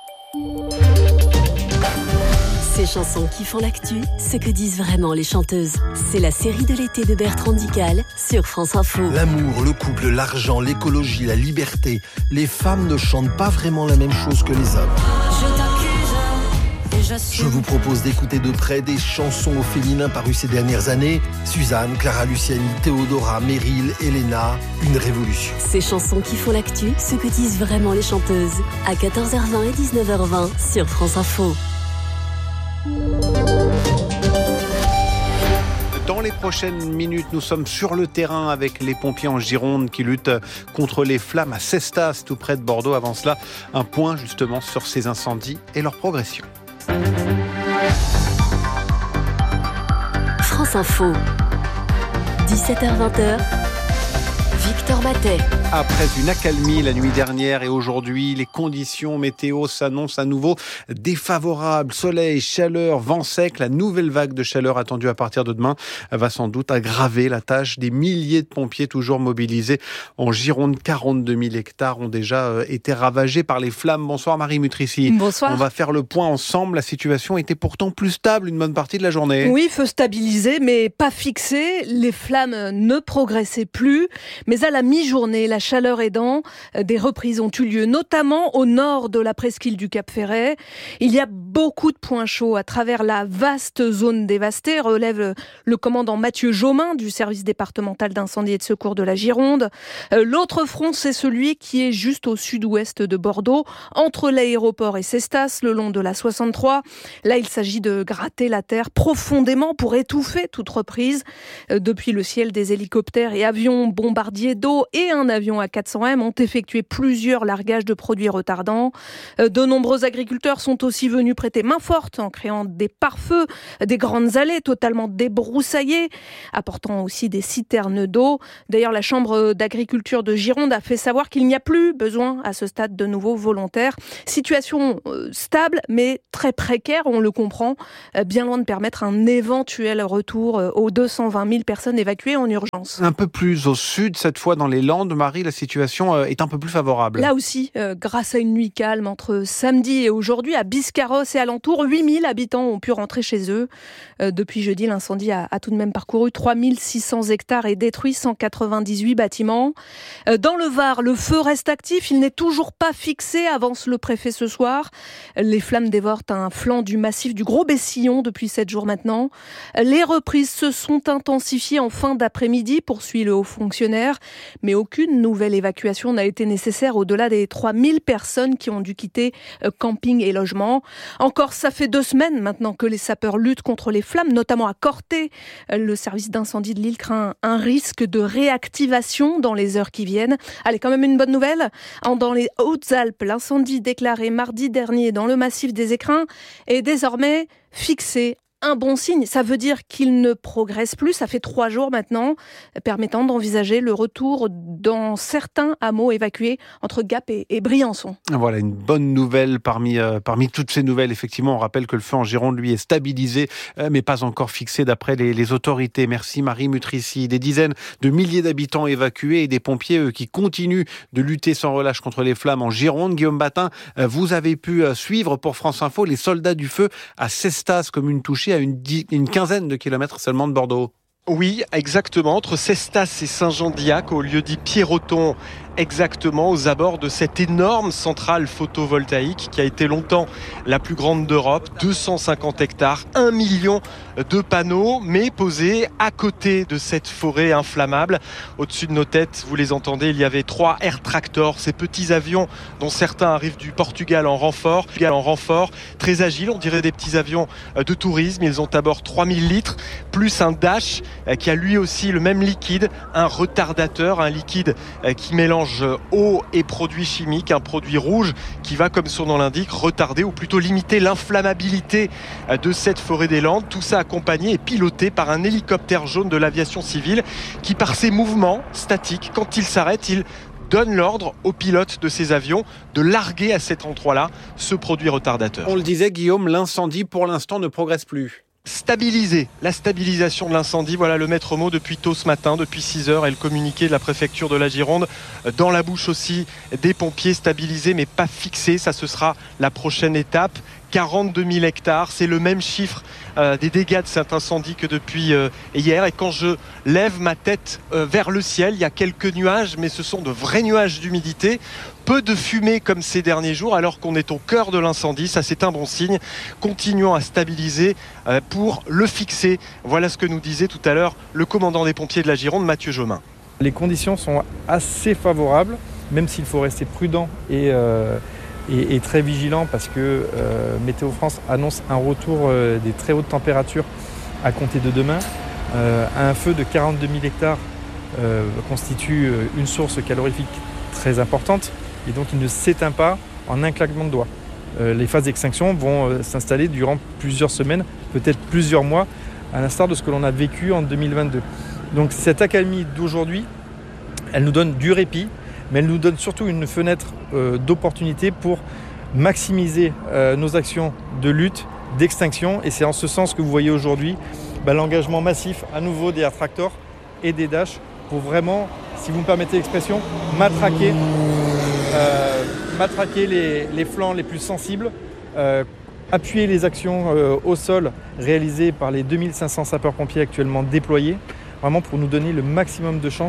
Ces chansons qui font l'actu, ce que disent vraiment les chanteuses. C'est la série de l'été de Bertrand Dical sur France Info. L'amour, le couple, l'argent, l'écologie, la liberté. Les femmes ne chantent pas vraiment la même chose que les hommes. Je t'accuse et j'assume. Je vous propose d'écouter de près des chansons au féminin parues ces dernières années. Suzanne, Clara Luciani, Théodora, Meryl, Elena, une révolution. Ces chansons qui font l'actu, ce que disent vraiment les chanteuses. À quatorze heures vingt et dix-neuf heures vingt sur France Info. Dans les prochaines minutes, nous sommes sur le terrain avec les pompiers en Gironde qui luttent contre les flammes à Cestas, tout près de Bordeaux. Avant cela, un point justement sur ces incendies et leur progression. France Info, dix-sept heures vingt, Victor Matet. Après une accalmie la nuit dernière et aujourd'hui, les conditions météo s'annoncent à nouveau défavorables. Soleil, chaleur, vent sec. La nouvelle vague de chaleur attendue à partir de demain va sans doute aggraver la tâche des milliers de pompiers toujours mobilisés en Gironde. quarante-deux mille hectares ont déjà été ravagés par les flammes. Bonsoir Marie Mutrici. Bonsoir. On va faire le point ensemble. La situation était pourtant plus stable une bonne partie de la journée. Oui, feu stabilisé mais pas fixé. Les flammes ne progressaient plus. Mais à la mi-journée, la chaleur aidant, des reprises ont eu lieu, notamment au nord de la presqu'île du Cap-Ferret. Il y a beaucoup de points chauds à travers la vaste zone dévastée, relève le commandant Mathieu Jomain du service départemental d'incendie et de secours de la Gironde. L'autre front, c'est celui qui est juste au sud-ouest de Bordeaux, entre l'aéroport et Cestas, le long de la soixante-trois. Là, il s'agit de gratter la terre profondément pour étouffer toute reprise. Depuis le ciel, des hélicoptères et avions bombardiers d'eau et un avion A quatre cents M ont effectué plusieurs largages de produits retardants. De nombreux agriculteurs sont aussi venus prêter main forte en créant des pare-feux, des grandes allées totalement débroussaillées, apportant aussi des citernes d'eau. D'ailleurs, la Chambre d'agriculture de Gironde a fait savoir qu'il n'y a plus besoin à ce stade de nouveaux volontaires. Situation stable mais très précaire, on le comprend, bien loin de permettre un éventuel retour aux deux cent vingt mille personnes évacuées en urgence. Un peu plus au sud, cette fois dans les Landes, Marie, la situation est un peu plus favorable. Là aussi, euh, grâce à une nuit calme entre samedi et aujourd'hui, à Biscarrosse et alentour, huit mille habitants ont pu rentrer chez eux. Euh, depuis jeudi, l'incendie a, a tout de même parcouru trois mille six cents hectares et détruit cent quatre-vingt-dix-huit bâtiments. Euh, dans le Var, le feu reste actif, il n'est toujours pas fixé, avance le préfet ce soir. Les flammes dévorent un flanc du massif du Gros Bessillon depuis sept jours maintenant. Les reprises se sont intensifiées en fin d'après-midi, poursuit le haut fonctionnaire, mais aucune nouvelle évacuation n'a été nécessaire au-delà des trois mille personnes qui ont dû quitter camping et logement. Encore, ça fait deux semaines maintenant que les sapeurs luttent contre les flammes, notamment à Corté. Le service d'incendie de Lille craint un risque de réactivation dans les heures qui viennent. Allez, quand même une bonne nouvelle. Dans les Hautes-Alpes, l'incendie déclaré mardi dernier dans le massif des Écrins est désormais fixé. Un bon signe, ça veut dire qu'il ne progresse plus, ça fait trois jours maintenant, permettant d'envisager le retour dans certains hameaux évacués entre Gap et, et Briançon. Voilà, une bonne nouvelle parmi, euh, parmi toutes ces nouvelles. Effectivement, on rappelle que le feu en Gironde, lui, est stabilisé, euh, mais pas encore fixé d'après les, les autorités. Merci Marie Mutrici. Des dizaines de milliers d'habitants évacués et des pompiers eux, qui continuent de lutter sans relâche contre les flammes en Gironde. Guillaume Batin, euh, vous avez pu euh, suivre pour France Info les soldats du feu à Cestas, commune touchée à une, une quinzaine de kilomètres seulement de Bordeaux. Oui, exactement, entre Cestas et Saint-Jean-d'Iac, au lieu dit Pierroton, exactement aux abords de cette énorme centrale photovoltaïque qui a été longtemps la plus grande d'Europe, deux cent cinquante hectares, un million de panneaux, mais posés à côté de cette forêt inflammable. Au-dessus de nos têtes, vous les entendez, il y avait trois Air Tractor, ces petits avions dont certains arrivent du Portugal en renfort, en renfort, très agiles, on dirait des petits avions de tourisme. Ils ont à bord trois mille litres, plus un Dash qui a lui aussi le même liquide, un retardateur, un liquide qui mélange eau et produits chimiques, un produit rouge qui va, comme son nom l'indique, retarder ou plutôt limiter l'inflammabilité de cette forêt des Landes. Tout ça accompagné et piloté par un hélicoptère jaune de l'aviation civile qui, par ses mouvements statiques, quand il s'arrête, il donne l'ordre aux pilotes de ces avions de larguer à cet endroit-là ce produit retardateur. On le disait, Guillaume, l'incendie pour l'instant ne progresse plus. Stabiliser, la stabilisation de l'incendie, voilà le maître mot depuis tôt ce matin, depuis six heures, et le communiqué de la préfecture de la Gironde, dans la bouche aussi des pompiers, stabilisés mais pas fixés, ça ce sera la prochaine étape. quarante-deux mille hectares, c'est le même chiffre euh, des dégâts de cet incendie que depuis euh, hier. Et quand je lève ma tête euh, vers le ciel, il y a quelques nuages, mais ce sont de vrais nuages d'humidité. Peu de fumée comme ces derniers jours, alors qu'on est au cœur de l'incendie. Ça, c'est un bon signe. Continuons à stabiliser euh, pour le fixer. Voilà ce que nous disait tout à l'heure le commandant des pompiers de la Gironde, Mathieu Jomain. Les conditions sont assez favorables, même s'il faut rester prudent et... Euh Et, et très vigilant parce que euh, Météo France annonce un retour euh, des très hautes températures à compter de demain. Euh, un feu de quarante-deux mille hectares euh, constitue une source calorifique très importante et donc il ne s'éteint pas en un claquement de doigts. Euh, les phases d'extinction vont euh, s'installer durant plusieurs semaines, peut-être plusieurs mois, à l'instar de ce que l'on a vécu en deux mille vingt-deux. Donc cette accalmie d'aujourd'hui, elle nous donne du répit, mais elle nous donne surtout une fenêtre euh, d'opportunité pour maximiser euh, nos actions de lutte, d'extinction. Et c'est en ce sens que vous voyez aujourd'hui bah, l'engagement massif à nouveau des Air Tractor et des Dash pour vraiment, si vous me permettez l'expression, matraquer, euh, matraquer les, les flancs les plus sensibles, euh, appuyer les actions euh, au sol réalisées par les deux mille cinq cents sapeurs-pompiers actuellement déployés, vraiment pour nous donner le maximum de chances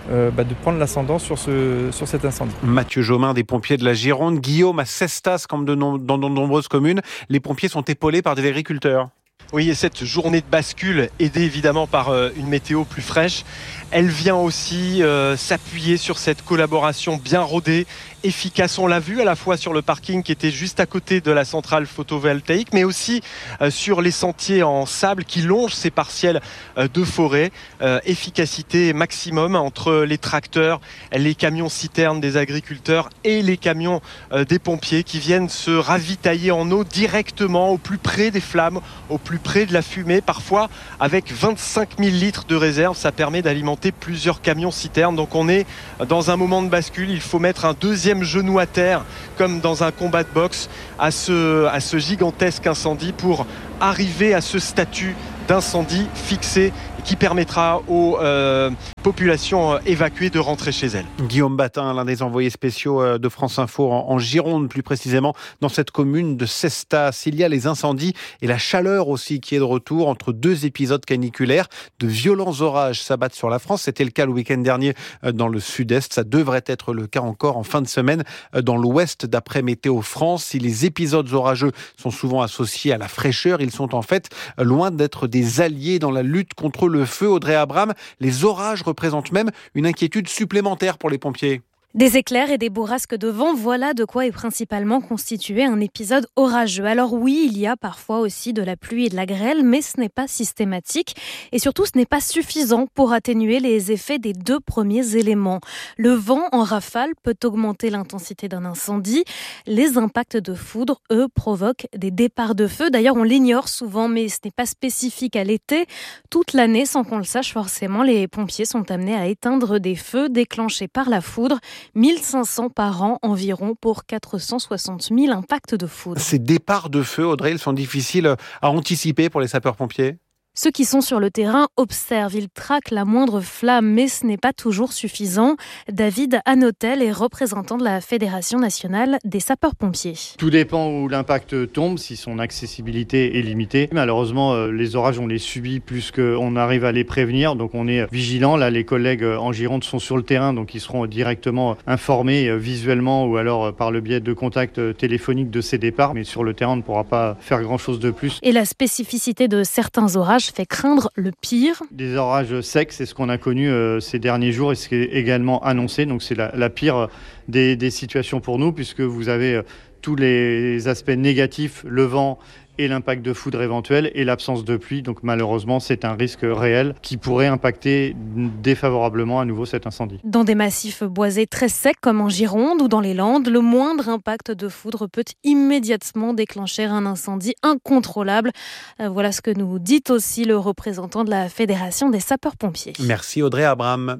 euh, bah, de prendre l'ascendant sur, ce, sur cet incendie. Mathieu Jomain des pompiers de la Gironde. Guillaume, à Cestas, comme de no- dans de nombreuses communes, les pompiers sont épaulés par des agriculteurs. Oui, et cette journée de bascule, aidée évidemment par euh, une météo plus fraîche, elle vient aussi euh, s'appuyer sur cette collaboration bien rodée, efficace. On l'a vu à la fois sur le parking qui était juste à côté de la centrale photovoltaïque, mais aussi euh, sur les sentiers en sable qui longent ces partiels euh, de forêt. Euh, efficacité maximum entre les tracteurs, les camions citernes des agriculteurs et les camions euh, des pompiers qui viennent se ravitailler en eau directement au plus près des flammes, au plus près de la fumée. Parfois, avec vingt-cinq mille litres de réserve, ça permet d'alimenter plusieurs camions citernes. Donc on est dans un moment de bascule. Il faut mettre un deuxième genou à terre, comme dans un combat de boxe, à ce, à ce gigantesque incendie pour arriver à ce statut d'incendie fixé qui permettra aux euh, populations évacuées de rentrer chez elles. Guillaume Batin, l'un des envoyés spéciaux de France Info en, en Gironde, plus précisément dans cette commune de Cestas. Il y a les incendies et la chaleur aussi qui est de retour entre deux épisodes caniculaires. De violents orages s'abattent sur la France. C'était le cas le week-end dernier dans le sud-est. Ça devrait être le cas encore en fin de semaine dans l'ouest d'après Météo France. Si les épisodes orageux sont souvent associés à la fraîcheur, ils sont en fait loin d'être des alliés dans la lutte contre le feu. Audrey Abraham, les orages représentent même une inquiétude supplémentaire pour les pompiers. Des éclairs et des bourrasques de vent, voilà de quoi est principalement constitué un épisode orageux. Alors oui, il y a parfois aussi de la pluie et de la grêle, mais ce n'est pas systématique et surtout ce n'est pas suffisant pour atténuer les effets des deux premiers éléments. Le vent en rafale peut augmenter l'intensité d'un incendie. Les impacts de foudre, eux, provoquent des départs de feu. D'ailleurs, on l'ignore souvent, mais ce n'est pas spécifique à l'été. Toute l'année, sans qu'on le sache forcément, les pompiers sont amenés à éteindre des feux déclenchés par la foudre. mille cinq cents par an environ pour quatre cent soixante mille impacts de foudre. Ces départs de feu, Audrey, ils sont difficiles à anticiper pour les sapeurs-pompiers ? Ceux qui sont sur le terrain observent, ils traquent la moindre flamme, mais ce n'est pas toujours suffisant. David Hanotel est représentant de la Fédération nationale des sapeurs-pompiers. Tout dépend où l'impact tombe, si son accessibilité est limitée. Malheureusement, les orages, on les subit plus qu'on arrive à les prévenir, donc on est vigilant. Là, les collègues en Gironde sont sur le terrain, donc ils seront directement informés visuellement ou alors par le biais de contacts téléphoniques de ces départs. Mais sur le terrain, on ne pourra pas faire grand-chose de plus. Et la spécificité de certains orages fait craindre le pire. Des orages secs, c'est ce qu'on a connu euh, ces derniers jours et ce qui est également annoncé. Donc c'est la, la pire des, des situations pour nous puisque vous avez euh, tous les aspects négatifs, le vent et l'impact de foudre éventuel et l'absence de pluie. Donc malheureusement, c'est un risque réel qui pourrait impacter défavorablement à nouveau cet incendie. Dans des massifs boisés très secs comme en Gironde ou dans les Landes, le moindre impact de foudre peut immédiatement déclencher un incendie incontrôlable. Voilà ce que nous dit aussi le représentant de la Fédération des sapeurs-pompiers. Merci Audrey Abraham.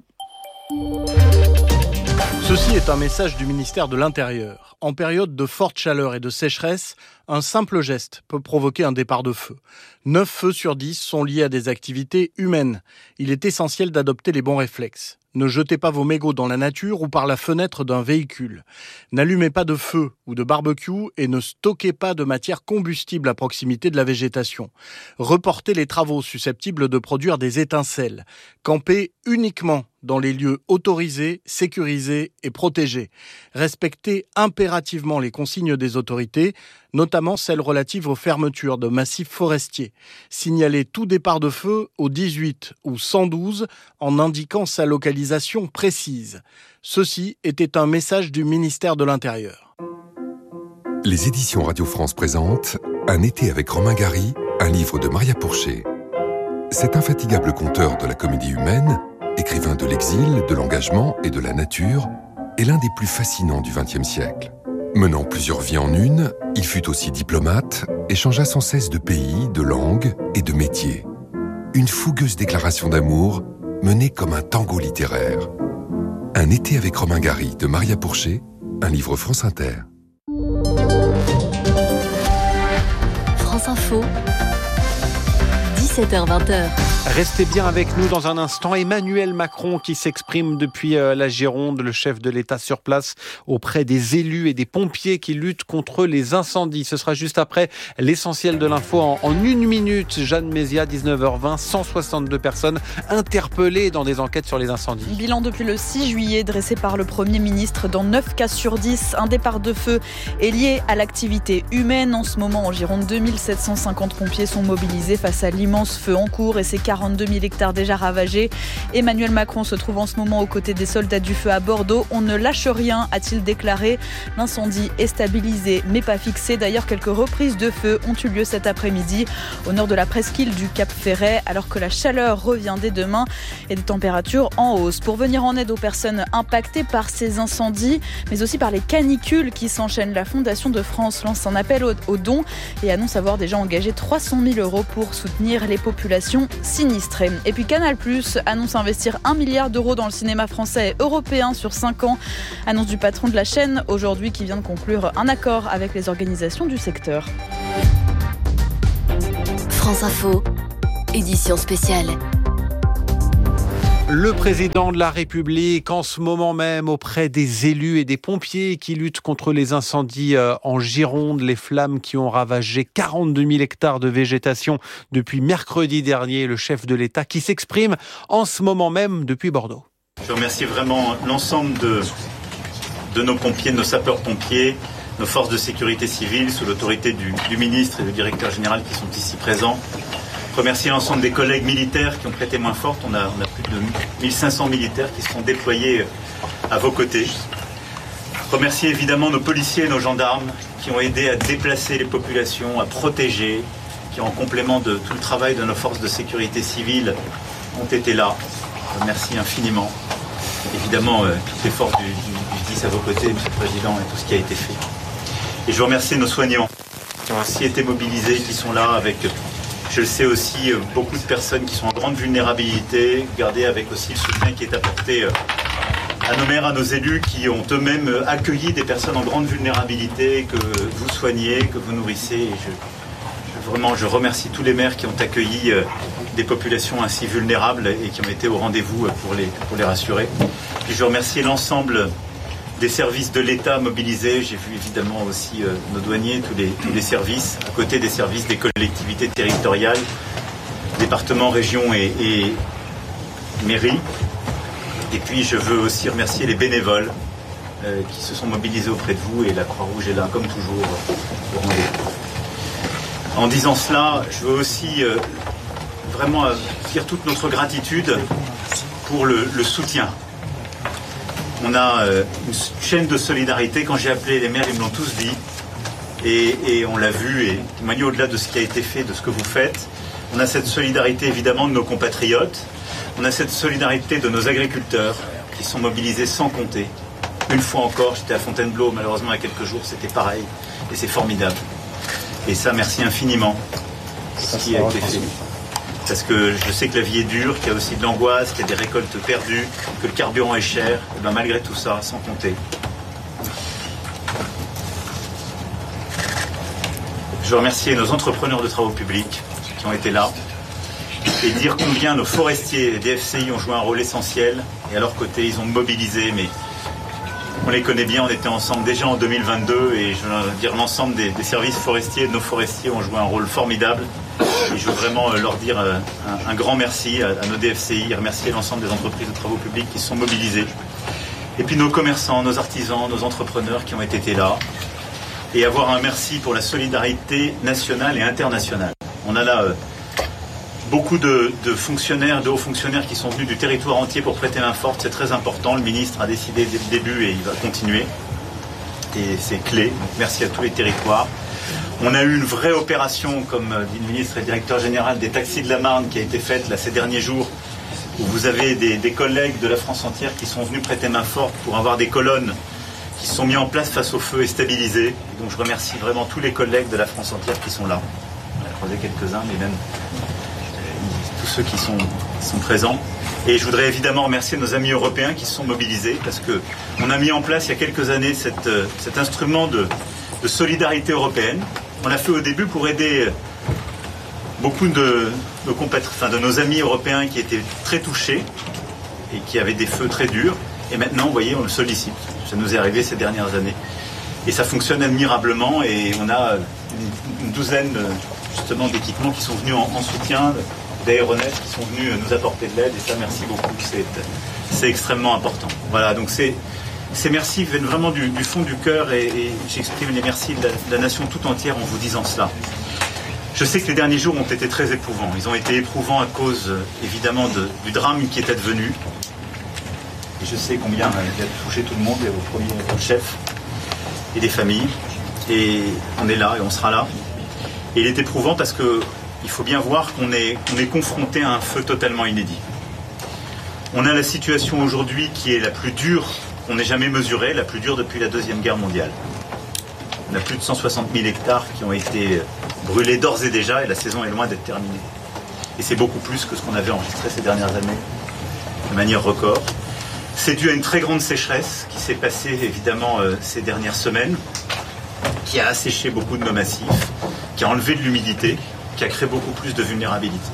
Ceci est un message du ministère de l'Intérieur. En période de forte chaleur et de sécheresse, un simple geste peut provoquer un départ de feu. neuf feux sur dix sont liés à des activités humaines. Il est essentiel d'adopter les bons réflexes. Ne jetez pas vos mégots dans la nature ou par la fenêtre d'un véhicule. N'allumez pas de feu ou de barbecue et ne stockez pas de matière combustible à proximité de la végétation. Reportez les travaux susceptibles de produire des étincelles. Campez uniquement dans les lieux autorisés, sécurisés et protégés. Respectez impérativement les consignes des autorités, notamment celles relatives aux fermetures de massifs forestiers. Signalez tout départ de feu au dix-huit ou cent douze en indiquant sa localisation précise. Ceci était un message du ministère de l'Intérieur. Les éditions Radio France présentent Un été avec Romain Gary, un livre de Maria Pourchet. Cet infatigable conteur de la comédie humaine, écrivain de l'exil, de l'engagement et de la nature, est l'un des plus fascinants du vingtième siècle. Menant plusieurs vies en une, il fut aussi diplomate et changea sans cesse de pays, de langue et de métier. Une fougueuse déclaration d'amour menée comme un tango littéraire. Un été avec Romain Gary de Maria Pourchet, un livre France Inter. France Info, dix-sept dix-sept heures vingt. Restez bien avec nous dans un instant. Emmanuel Macron qui s'exprime depuis la Gironde, le chef de l'État sur place auprès des élus et des pompiers qui luttent contre les incendies. Ce sera juste après l'essentiel de l'info en, en une minute. Jeanne Mézia, dix-neuf heures vingt, cent soixante-deux personnes interpellées dans des enquêtes sur les incendies. Bilan depuis le six juillet dressé par le Premier ministre. Dans neuf cas sur dix, un départ de feu est lié à l'activité humaine. En ce moment, en Gironde, deux mille sept cent cinquante pompiers sont mobilisés face à l'immense feu en cours et ses quarante-deux mille hectares déjà ravagés. Emmanuel Macron se trouve en ce moment aux côtés des soldats du feu à Bordeaux. On ne lâche rien, a-t-il déclaré. L'incendie est stabilisé mais pas fixé. D'ailleurs, quelques reprises de feu ont eu lieu cet après-midi au nord de la presqu'île du Cap Ferret, alors que la chaleur revient dès demain et des températures en hausse. Pour venir en aide aux personnes impactées par ces incendies, mais aussi par les canicules qui s'enchaînent, la Fondation de France lance un appel aux dons et annonce avoir déjà engagé trois cent mille euros pour soutenir les populations sinistrées. Et puis Canal plus, annonce investir un milliard d'euros dans le cinéma français et européen sur cinq ans. Annonce du patron de la chaîne aujourd'hui qui vient de conclure un accord avec les organisations du secteur. France Info, édition spéciale. Le président de la République, en ce moment même, auprès des élus et des pompiers qui luttent contre les incendies en Gironde, les flammes qui ont ravagé quarante-deux mille hectares de végétation depuis mercredi dernier. Le chef de l'État qui s'exprime en ce moment même depuis Bordeaux. Je remercie vraiment l'ensemble de, de nos pompiers, de nos sapeurs-pompiers, nos forces de sécurité civile, sous l'autorité du, du ministre et du directeur général qui sont ici présents. Remercier l'ensemble des collègues militaires qui ont prêté main forte. On a, on a plus de mille cinq cents militaires qui seront déployés à vos côtés. Remercier évidemment nos policiers et nos gendarmes qui ont aidé à déplacer les populations, à protéger, qui en complément de tout le travail de nos forces de sécurité civile ont été là. Merci infiniment. Évidemment, euh, toutes les forces du, du, du dix à vos côtés, Monsieur le Président, et tout ce qui a été fait. Et je vous remercie nos soignants qui ont aussi été mobilisés, qui sont là avec... Je le sais aussi, beaucoup de personnes qui sont en grande vulnérabilité, gardez avec aussi le soutien qui est apporté à nos maires, à nos élus qui ont eux-mêmes accueilli des personnes en grande vulnérabilité, que vous soignez, que vous nourrissez. Et je, je, vraiment, je remercie tous les maires qui ont accueilli des populations ainsi vulnérables et qui ont été au rendez-vous pour les, pour les rassurer. Et je remercie l'ensemble des services de l'État mobilisés. J'ai vu évidemment aussi euh, nos douaniers, tous les, tous les services, à côté des services des collectivités territoriales, départements, régions et, et mairies. Et puis je veux aussi remercier les bénévoles euh, qui se sont mobilisés auprès de vous, et la Croix-Rouge est là, comme toujours, au rendez-vous. En disant cela, je veux aussi euh, vraiment dire toute notre gratitude pour le, le soutien. On a une chaîne de solidarité. Quand j'ai appelé les maires, ils me l'ont tous dit. Et, et on l'a vu, et témoigner au-delà de ce qui a été fait, de ce que vous faites. On a cette solidarité évidemment de nos compatriotes. On a cette solidarité de nos agriculteurs qui sont mobilisés sans compter. Une fois encore, j'étais à Fontainebleau, malheureusement il y a quelques jours, c'était pareil. Et c'est formidable. Et ça, merci infiniment ce qui a été fait. Parce que je sais que la vie est dure, qu'il y a aussi de l'angoisse, qu'il y a des récoltes perdues, que le carburant est cher. Et bien malgré tout ça, sans compter. Je veux remercier nos entrepreneurs de travaux publics qui ont été là. Et dire combien nos forestiers et D F C I ont joué un rôle essentiel. Et à leur côté, ils ont mobilisé, mais on les connaît bien, on était ensemble déjà en deux mille vingt-deux. Et je veux dire, l'ensemble des, des services forestiers, de nos forestiers ont joué un rôle formidable. Et je veux vraiment leur dire un, un grand merci à, à nos D F C I, remercier l'ensemble des entreprises de travaux publics qui se sont mobilisées. Et puis nos commerçants, nos artisans, nos entrepreneurs qui ont été là. Et avoir un merci pour la solidarité nationale et internationale. On a là euh, beaucoup de, de fonctionnaires, de hauts fonctionnaires qui sont venus du territoire entier pour prêter main forte. C'est très important. Le ministre a décidé dès le début et il va continuer. Et c'est clé. Donc merci à tous les territoires. On a eu une vraie opération, comme dit le ministre et le directeur général, des taxis de la Marne qui a été faite là, ces derniers jours, où vous avez des, des collègues de la France entière qui sont venus prêter main forte pour avoir des colonnes qui se sont mis en place face au feu et stabilisées. Et donc je remercie vraiment tous les collègues de la France entière qui sont là. On a croisé quelques-uns, mais même euh, tous ceux qui sont, qui sont présents. Et je voudrais évidemment remercier nos amis européens qui se sont mobilisés, parce qu'on a mis en place il y a quelques années cette, euh, cet instrument de, de solidarité européenne. On l'a fait au début pour aider beaucoup de, nos, compatri- enfin, de nos amis européens qui étaient très touchés et qui avaient des feux très durs. Et maintenant, vous voyez, on le sollicite. Ça nous est arrivé ces dernières années. Et ça fonctionne admirablement et on a une, une douzaine justement d'équipements qui sont venus en, en soutien, d'aéronefs qui sont venus nous apporter de l'aide. Et ça, merci beaucoup. C'est, c'est extrêmement important. Voilà, donc c'est, ces merci viennent vraiment du, du fond du cœur et, et j'exprime les merci de la, de la nation tout entière en vous disant cela. Je sais que les derniers jours ont été très éprouvants. Ils ont été éprouvants à cause, évidemment, de, du drame qui est advenu. Et je sais combien il a touché tout le monde, et au premier au chef et les familles. Et on est là et on sera là. Et il est éprouvant parce que il faut bien voir qu'on est, on est confronté à un feu totalement inédit. On a la situation aujourd'hui qui est la plus dure qu'on n'ait jamais mesurée, la plus dure depuis la Deuxième Guerre mondiale. On a plus de cent soixante mille hectares qui ont été brûlés d'ores et déjà et la saison est loin d'être terminée. Et c'est beaucoup plus que ce qu'on avait enregistré ces dernières années de manière record. C'est dû à une très grande sécheresse qui s'est passée évidemment euh, ces dernières semaines, qui a asséché beaucoup de nos massifs, qui a enlevé de l'humidité, qui a créé beaucoup plus de vulnérabilité.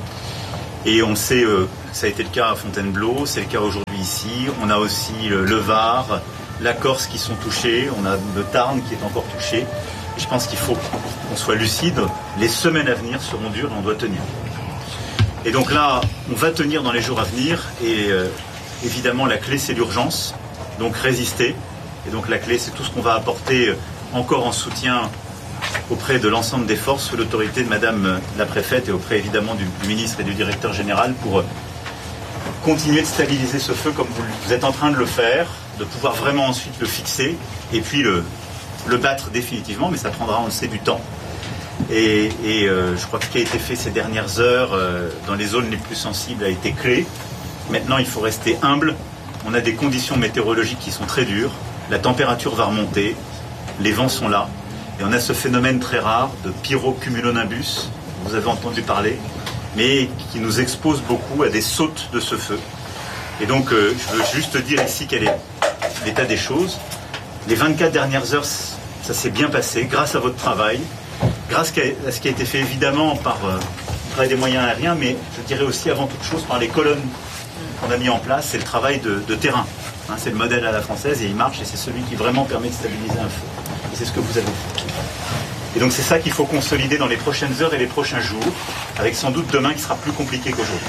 Et on sait, euh, ça a été le cas à Fontainebleau, c'est le cas aujourd'hui ici. On a aussi euh, le Var, la Corse qui sont touchés, on a le Tarn qui est encore touché. Et je pense qu'il faut qu'on soit lucide. Les semaines à venir seront dures et on doit tenir. Et donc là, on va tenir dans les jours à venir et euh, évidemment, la clé, c'est l'urgence, donc résister. Et donc la clé, c'est tout ce qu'on va apporter encore en soutien auprès de l'ensemble des forces, sous l'autorité de Madame la Préfète et auprès évidemment du, du ministre et du directeur général pour continuer de stabiliser ce feu comme vous, vous êtes en train de le faire, de pouvoir vraiment ensuite le fixer et puis le, le battre définitivement, mais ça prendra, on le sait, du temps. Et, et euh, je crois que ce qui a été fait ces dernières heures euh, dans les zones les plus sensibles a été clé. Maintenant, il faut rester humble. On a des conditions météorologiques qui sont très dures. La température va remonter. Les vents sont là. Et on a ce phénomène très rare de pyrocumulonimbus, vous avez entendu parler, mais qui nous expose beaucoup à des sautes de ce feu. Et donc, euh, je veux juste dire ici quel est l'état des choses. Les vingt-quatre dernières heures, ça s'est bien passé grâce à votre travail, grâce à ce qui a été fait évidemment par euh, le travail des moyens aériens, mais je dirais aussi avant toute chose par les colonnes qu'on a mis en place, c'est le travail de, de terrain. Hein, c'est le modèle à la française et il marche et c'est celui qui vraiment permet de stabiliser un feu. Et c'est ce que vous avez fait. Et donc c'est ça qu'il faut consolider dans les prochaines heures et les prochains jours, avec sans doute demain qui sera plus compliqué qu'aujourd'hui.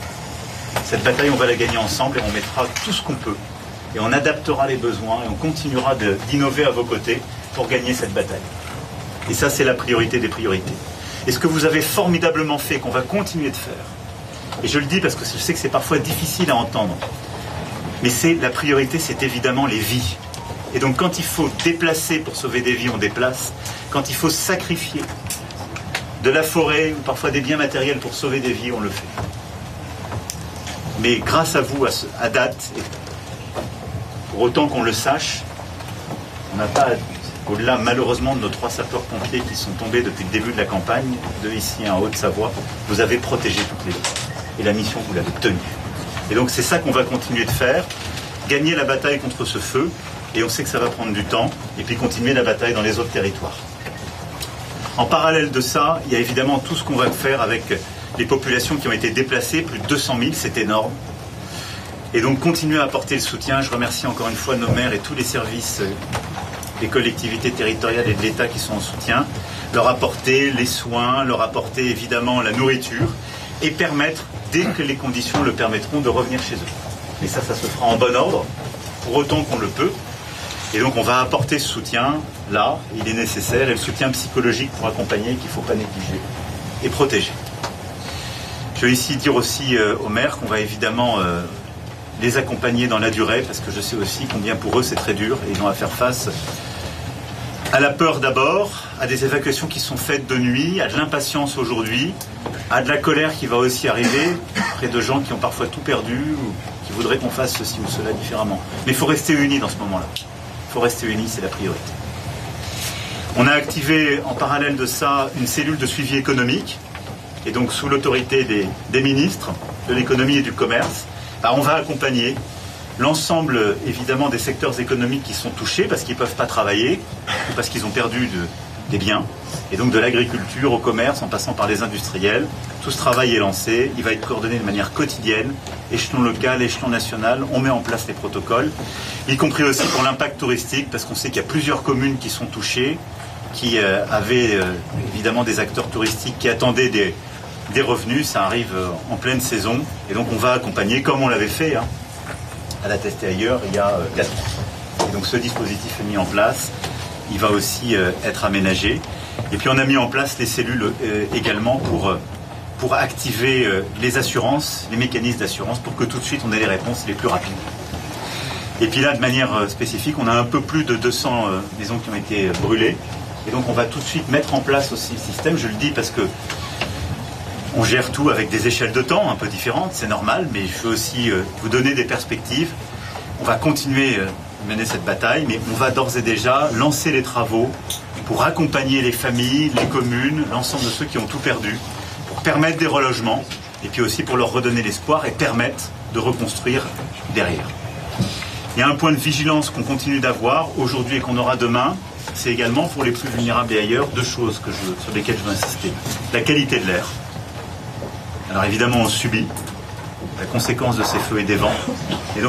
Cette bataille, on va la gagner ensemble et on mettra tout ce qu'on peut. Et on adaptera les besoins et on continuera de, d'innover à vos côtés pour gagner cette bataille. Et ça, c'est la priorité des priorités. Et ce que vous avez formidablement fait, qu'on va continuer de faire, et je le dis parce que je sais que c'est parfois difficile à entendre, mais c'est la priorité, c'est évidemment les vies. Et donc quand il faut déplacer pour sauver des vies, on déplace. Quand il faut sacrifier de la forêt ou parfois des biens matériels pour sauver des vies, on le fait. Mais grâce à vous, à, ce, à date, et pour autant qu'on le sache, on n'a pas, au-delà malheureusement de nos trois sapeurs-pompiers qui sont tombés depuis le début de la campagne, de ici en Haute-Savoie, vous avez protégé toutes les vies. Et la mission, vous l'avez tenue. Et donc c'est ça qu'on va continuer de faire, gagner la bataille contre ce feu, et on sait que ça va prendre du temps, et puis continuer la bataille dans les autres territoires. En parallèle de ça, il y a évidemment tout ce qu'on va faire avec les populations qui ont été déplacées, plus de deux cent mille, c'est énorme. Et donc continuer à apporter le soutien. Je remercie encore une fois nos maires et tous les services des collectivités territoriales et de l'État qui sont en soutien, leur apporter les soins, leur apporter évidemment la nourriture, et permettre, dès que les conditions le permettront, de revenir chez eux. Et ça, ça se fera en bon ordre, pour autant qu'on le peut. Et donc on va apporter ce soutien, là, il est nécessaire, et le soutien psychologique pour accompagner, qu'il ne faut pas négliger, et protéger. Je veux ici dire aussi euh, aux maires qu'on va évidemment euh, les accompagner dans la durée, parce que je sais aussi combien pour eux c'est très dur, et ils ont à faire face à la peur d'abord, à des évacuations qui sont faites de nuit, à de l'impatience aujourd'hui, à de la colère qui va aussi arriver, près de gens qui ont parfois tout perdu, ou qui voudraient qu'on fasse ceci ou cela différemment. Mais il faut rester unis dans ce moment-là. Il faut rester unis, c'est la priorité. On a activé en parallèle de ça une cellule de suivi économique, et donc sous l'autorité des, des ministres de l'économie et du commerce, bah, on va accompagner l'ensemble évidemment des secteurs économiques qui sont touchés parce qu'ils ne peuvent pas travailler, ou parce qu'ils ont perdu de, des biens. Et donc de l'agriculture au commerce, en passant par les industriels. Tout ce travail est lancé, il va être coordonné de manière quotidienne, échelon local, échelon national, on met en place les protocoles, y compris aussi pour l'impact touristique, parce qu'on sait qu'il y a plusieurs communes qui sont touchées, qui euh, avaient euh, évidemment des acteurs touristiques qui attendaient des, des revenus, ça arrive euh, en pleine saison, et donc on va accompagner, comme on l'avait fait hein, à la tester ailleurs il y a euh, quatre ans. Et donc ce dispositif est mis en place, il va aussi euh, être aménagé. Et puis on a mis en place les cellules euh, également pour, euh, pour activer euh, les assurances, les mécanismes d'assurance, pour que tout de suite on ait les réponses les plus rapides. Et puis là, de manière euh, spécifique, on a un peu plus de deux cents euh, maisons qui ont été euh, brûlées. Et donc on va tout de suite mettre en place aussi le système, je le dis parce que on gère tout avec des échelles de temps un peu différentes, c'est normal, mais je veux aussi euh, vous donner des perspectives. On va continuer euh, à mener cette bataille, mais on va d'ores et déjà lancer les travaux pour accompagner les familles, les communes, l'ensemble de ceux qui ont tout perdu, pour permettre des relogements, et puis aussi pour leur redonner l'espoir et permettre de reconstruire derrière. Il y a un point de vigilance qu'on continue d'avoir aujourd'hui et qu'on aura demain, c'est également pour les plus vulnérables et ailleurs, deux choses que je, sur lesquelles je veux insister. La qualité de l'air. Alors évidemment, on subit la conséquence de ces feux et des vents. Et donc,